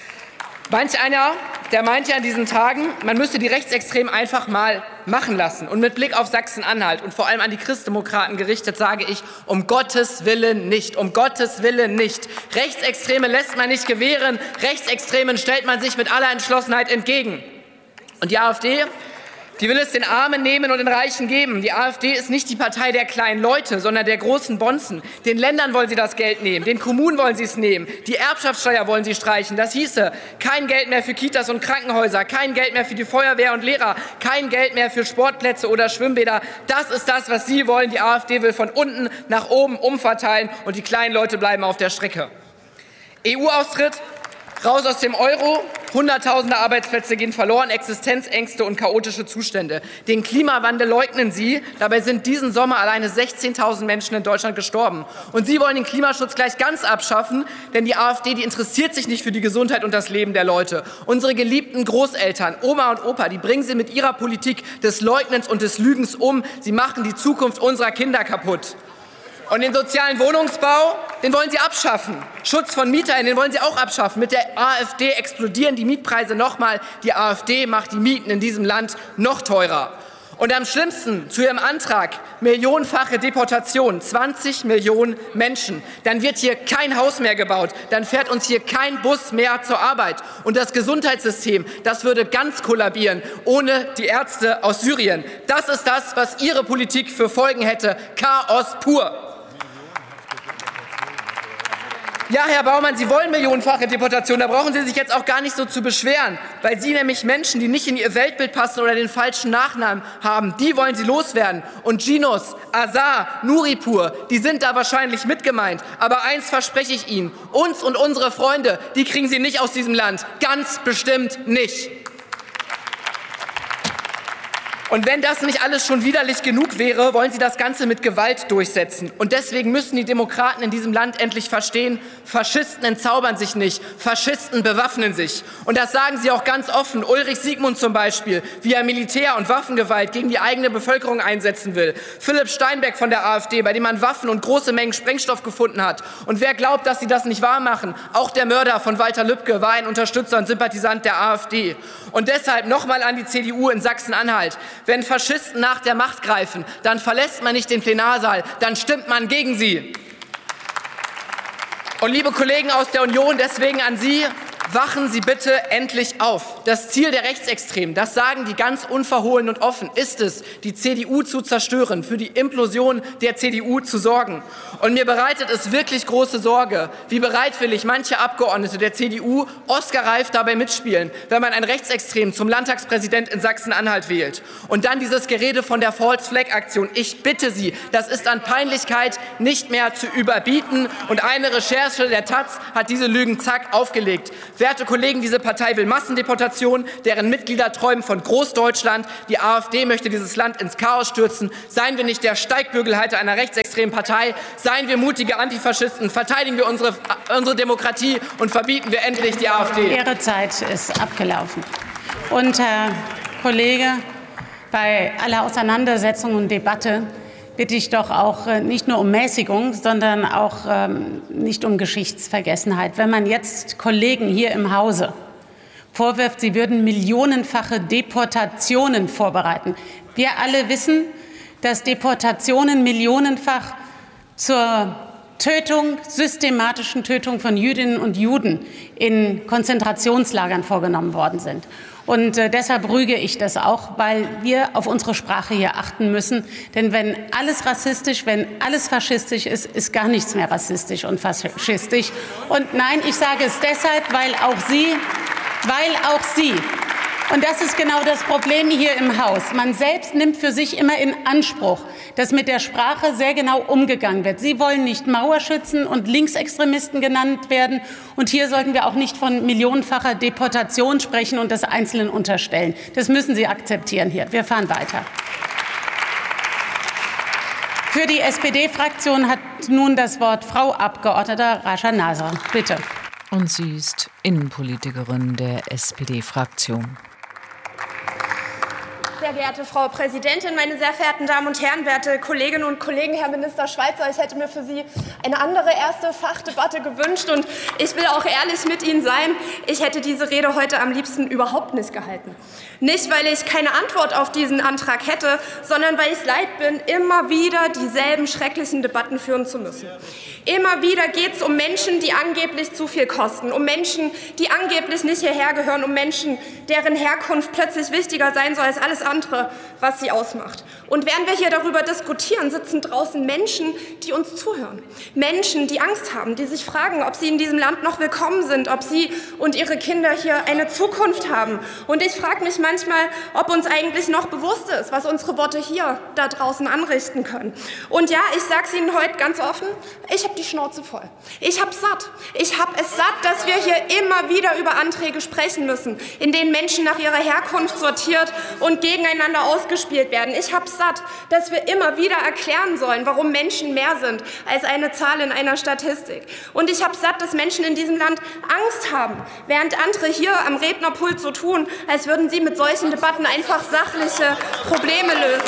Manch einer, der meint ja in diesen Tagen, man müsste die Rechtsextremen einfach mal machen lassen. Und mit Blick auf Sachsen-Anhalt und vor allem an die Christdemokraten gerichtet, sage ich, um Gottes Willen nicht, um Gottes Willen nicht. Rechtsextreme lässt man nicht gewähren, Rechtsextremen stellt man sich mit aller Entschlossenheit entgegen. Und die AfD, die will es den Armen nehmen und den Reichen geben. Die AfD ist nicht die Partei der kleinen Leute, sondern der großen Bonzen. Den Ländern wollen sie das Geld nehmen, den Kommunen wollen sie es nehmen, die Erbschaftssteuer wollen sie streichen. Das hieße, kein Geld mehr für Kitas und Krankenhäuser, kein Geld mehr für die Feuerwehr und Lehrer, kein Geld mehr für Sportplätze oder Schwimmbäder. Das ist das, was Sie wollen. Die AfD will von unten nach oben umverteilen und die kleinen Leute bleiben auf der Strecke. EU-Austritt, raus aus dem Euro, Hunderttausende Arbeitsplätze gehen verloren, Existenzängste und chaotische Zustände. Den Klimawandel leugnen Sie. Dabei sind diesen Sommer alleine 16.000 Menschen in Deutschland gestorben. Und Sie wollen den Klimaschutz gleich ganz abschaffen, denn die AfD, die interessiert sich nicht für die Gesundheit und das Leben der Leute. Unsere geliebten Großeltern, Oma und Opa, die bringen Sie mit ihrer Politik des Leugnens und des Lügens um. Sie machen die Zukunft unserer Kinder kaputt. Und den sozialen Wohnungsbau, den wollen Sie abschaffen. Schutz von Mietern, den wollen Sie auch abschaffen. Mit der AfD explodieren die Mietpreise nochmal. Die AfD macht die Mieten in diesem Land noch teurer. Und am schlimmsten zu Ihrem Antrag, millionenfache Deportation, 20 Millionen Menschen. Dann wird hier kein Haus mehr gebaut, dann fährt uns hier kein Bus mehr zur Arbeit. Und das Gesundheitssystem, das würde ganz kollabieren, ohne die Ärzte aus Syrien. Das ist das, was Ihre Politik für Folgen hätte. Chaos pur. Ja, Herr Baumann, Sie wollen millionenfache Deportation. Da brauchen Sie sich jetzt auch gar nicht so zu beschweren, weil Sie nämlich Menschen, die nicht in Ihr Weltbild passen oder den falschen Nachnamen haben, die wollen Sie loswerden. Und Ginus, Azar, Nuripur, die sind da wahrscheinlich mitgemeint. Aber eins verspreche ich Ihnen, uns und unsere Freunde, die kriegen Sie nicht aus diesem Land. Ganz bestimmt nicht. Und wenn das nicht alles schon widerlich genug wäre, wollen Sie das Ganze mit Gewalt durchsetzen. Und deswegen müssen die Demokraten in diesem Land endlich verstehen, Faschisten entzaubern sich nicht, Faschisten bewaffnen sich. Und das sagen sie auch ganz offen. Ulrich Siegmund zum Beispiel, wie er Militär- und Waffengewalt gegen die eigene Bevölkerung einsetzen will. Philipp Steinbeck von der AfD, bei dem man Waffen und große Mengen Sprengstoff gefunden hat. Und wer glaubt, dass sie das nicht wahr machen? Auch der Mörder von Walter Lübcke war ein Unterstützer und Sympathisant der AfD. Und deshalb nochmal an die CDU in Sachsen-Anhalt. Wenn Faschisten nach der Macht greifen, dann verlässt man nicht den Plenarsaal, dann stimmt man gegen sie. Und liebe Kollegen aus der Union, deswegen an Sie, wachen Sie bitte endlich auf. Das Ziel der Rechtsextremen, das sagen die ganz unverhohlen und offen, ist es, die CDU zu zerstören, für die Implosion der CDU zu sorgen. Und mir bereitet es wirklich große Sorge, wie bereitwillig manche Abgeordnete der CDU oscarreif dabei mitspielen, wenn man einen Rechtsextremen zum Landtagspräsident in Sachsen-Anhalt wählt. Und dann dieses Gerede von der False-Flag-Aktion. Ich bitte Sie, das ist an Peinlichkeit nicht mehr zu überbieten. Und eine Recherche der Taz hat diese Lügen zack aufgelegt. Werte Kollegen, diese Partei will Massendeportation, deren Mitglieder träumen von Großdeutschland. Die AfD möchte dieses Land ins Chaos stürzen. Seien wir nicht der Steigbügelhalter einer rechtsextremen Partei, seien wir mutige Antifaschisten, verteidigen wir unsere Demokratie und verbieten wir endlich die AfD. Ihre Zeit ist abgelaufen. Und Herr Kollege, bei aller Auseinandersetzung und Debatte bitte ich doch auch nicht nur um Mäßigung, sondern auch nicht um Geschichtsvergessenheit. Wenn man jetzt Kollegen hier im Hause vorwirft, sie würden millionenfache Deportationen vorbereiten. Wir alle wissen, dass Deportationen millionenfach zur Tötung, systematischen Tötung von Jüdinnen und Juden in Konzentrationslagern vorgenommen worden sind. Und deshalb rüge ich das auch, weil wir auf unsere Sprache hier achten müssen. Denn wenn alles rassistisch, wenn alles faschistisch ist, ist gar nichts mehr rassistisch und faschistisch. Und nein, ich sage es deshalb, weil auch Sie, und das ist genau das Problem hier im Haus. Man selbst nimmt für sich immer in Anspruch, dass mit der Sprache sehr genau umgegangen wird. Sie wollen nicht Mauerschützen und Linksextremisten genannt werden. Und hier sollten wir auch nicht von millionenfacher Deportation sprechen und das Einzelnen unterstellen. Das müssen Sie akzeptieren hier. Wir fahren weiter. Für die SPD-Fraktion hat nun das Wort Frau Abgeordnete Rascha Nasr. Bitte. Und sie ist Innenpolitikerin der SPD-Fraktion. Sehr geehrte Frau Präsidentin, meine sehr verehrten Damen und Herren, werte Kolleginnen und Kollegen, Herr Minister Schweizer, ich hätte mir für Sie eine andere erste Fachdebatte gewünscht und ich will auch ehrlich mit Ihnen sein, ich hätte diese Rede heute am liebsten überhaupt nicht gehalten. Nicht, weil ich keine Antwort auf diesen Antrag hätte, sondern weil ich es leid bin, immer wieder dieselben schrecklichen Debatten führen zu müssen. Immer wieder geht es um Menschen, die angeblich zu viel kosten, um Menschen, die angeblich nicht hierher gehören, um Menschen, deren Herkunft plötzlich wichtiger sein soll als alles andere, was sie ausmacht. Und während wir hier darüber diskutieren, sitzen draußen Menschen, die uns zuhören. Menschen, die Angst haben, die sich fragen, ob sie in diesem Land noch willkommen sind, ob sie und ihre Kinder hier eine Zukunft haben. Und ich frage mich manchmal, ob uns eigentlich noch bewusst ist, was unsere Worte hier da draußen anrichten können. Und ja, ich sage es Ihnen heute ganz offen, ich habe die Schnauze voll. Ich habe es satt. Ich habe es satt, dass wir hier immer wieder über Anträge sprechen müssen, in denen Menschen nach ihrer Herkunft sortiert und gegeneinander ausgespielt werden. Ich habe es satt, dass wir immer wieder erklären sollen, warum Menschen mehr sind als eine Zahl in einer Statistik. Und ich habe es satt, dass Menschen in diesem Land Angst haben, während andere hier am Rednerpult so tun, als würden sie mit solchen Debatten einfach sachliche Probleme lösen.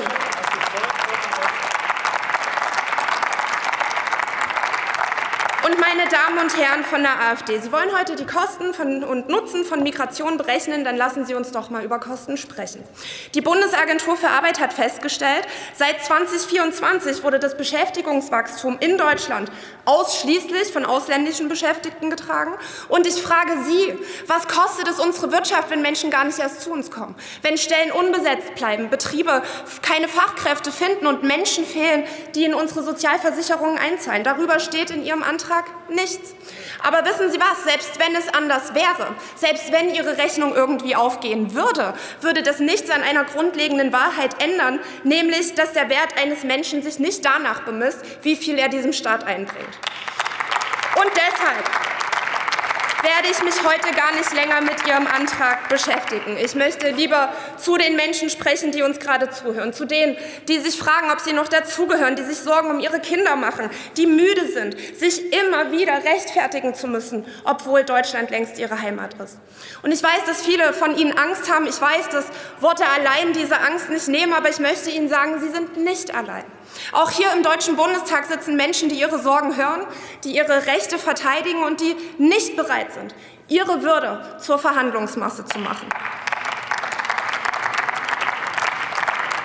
Und meine Damen und Herren von der AfD, Sie wollen heute die Kosten und Nutzen von Migration berechnen, dann lassen Sie uns doch mal über Kosten sprechen. Die Bundesagentur für Arbeit hat festgestellt, seit 2024 wurde das Beschäftigungswachstum in Deutschland ausschließlich von ausländischen Beschäftigten getragen. Und ich frage Sie, was kostet es unsere Wirtschaft, wenn Menschen gar nicht erst zu uns kommen? Wenn Stellen unbesetzt bleiben, Betriebe keine Fachkräfte finden und Menschen fehlen, die in unsere Sozialversicherungen einzahlen. Darüber steht in Ihrem Antrag nichts. Aber wissen Sie was, selbst wenn es anders wäre, selbst wenn Ihre Rechnung irgendwie aufgehen würde, würde das nichts an einer grundlegenden Wahrheit ändern, nämlich, dass der Wert eines Menschen sich nicht danach bemisst, wie viel er diesem Staat einbringt. Und deshalb werde ich mich heute gar nicht länger mit Ihrem Antrag beschäftigen. Ich möchte lieber zu den Menschen sprechen, die uns gerade zuhören, zu denen, die sich fragen, ob sie noch dazugehören, die sich Sorgen um ihre Kinder machen, die müde sind, sich immer wieder rechtfertigen zu müssen, obwohl Deutschland längst ihre Heimat ist. Und ich weiß, dass viele von Ihnen Angst haben. Ich weiß, dass Worte allein diese Angst nicht nehmen, aber ich möchte Ihnen sagen, Sie sind nicht allein. Auch hier im Deutschen Bundestag sitzen Menschen, die ihre Sorgen hören, die ihre Rechte verteidigen und die nicht bereit sind, ihre Würde zur Verhandlungsmasse zu machen.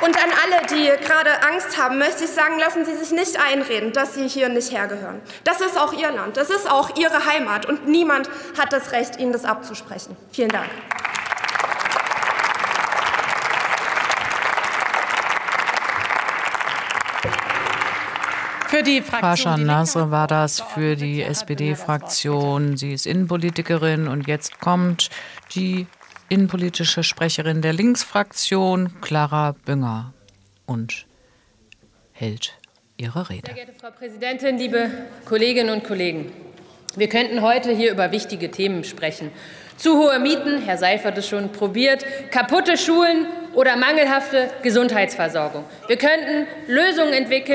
Und an alle, die gerade Angst haben, möchte ich sagen, lassen Sie sich nicht einreden, dass Sie hier nicht hergehören. Das ist auch Ihr Land, das ist auch Ihre Heimat und niemand hat das Recht, Ihnen das abzusprechen. Vielen Dank. Für die Fraktion Farshad Nasr war das für die SPD-Fraktion. Sie ist Innenpolitikerin und jetzt kommt die innenpolitische Sprecherin der Linksfraktion, Clara Bünger, und hält ihre Rede. Sehr geehrte Frau Präsidentin, liebe Kolleginnen und Kollegen! Wir könnten heute hier über wichtige Themen sprechen. Zu hohe Mieten, Herr Seif hat es schon probiert, kaputte Schulen oder mangelhafte Gesundheitsversorgung. Wir könnten Lösungen entwickeln,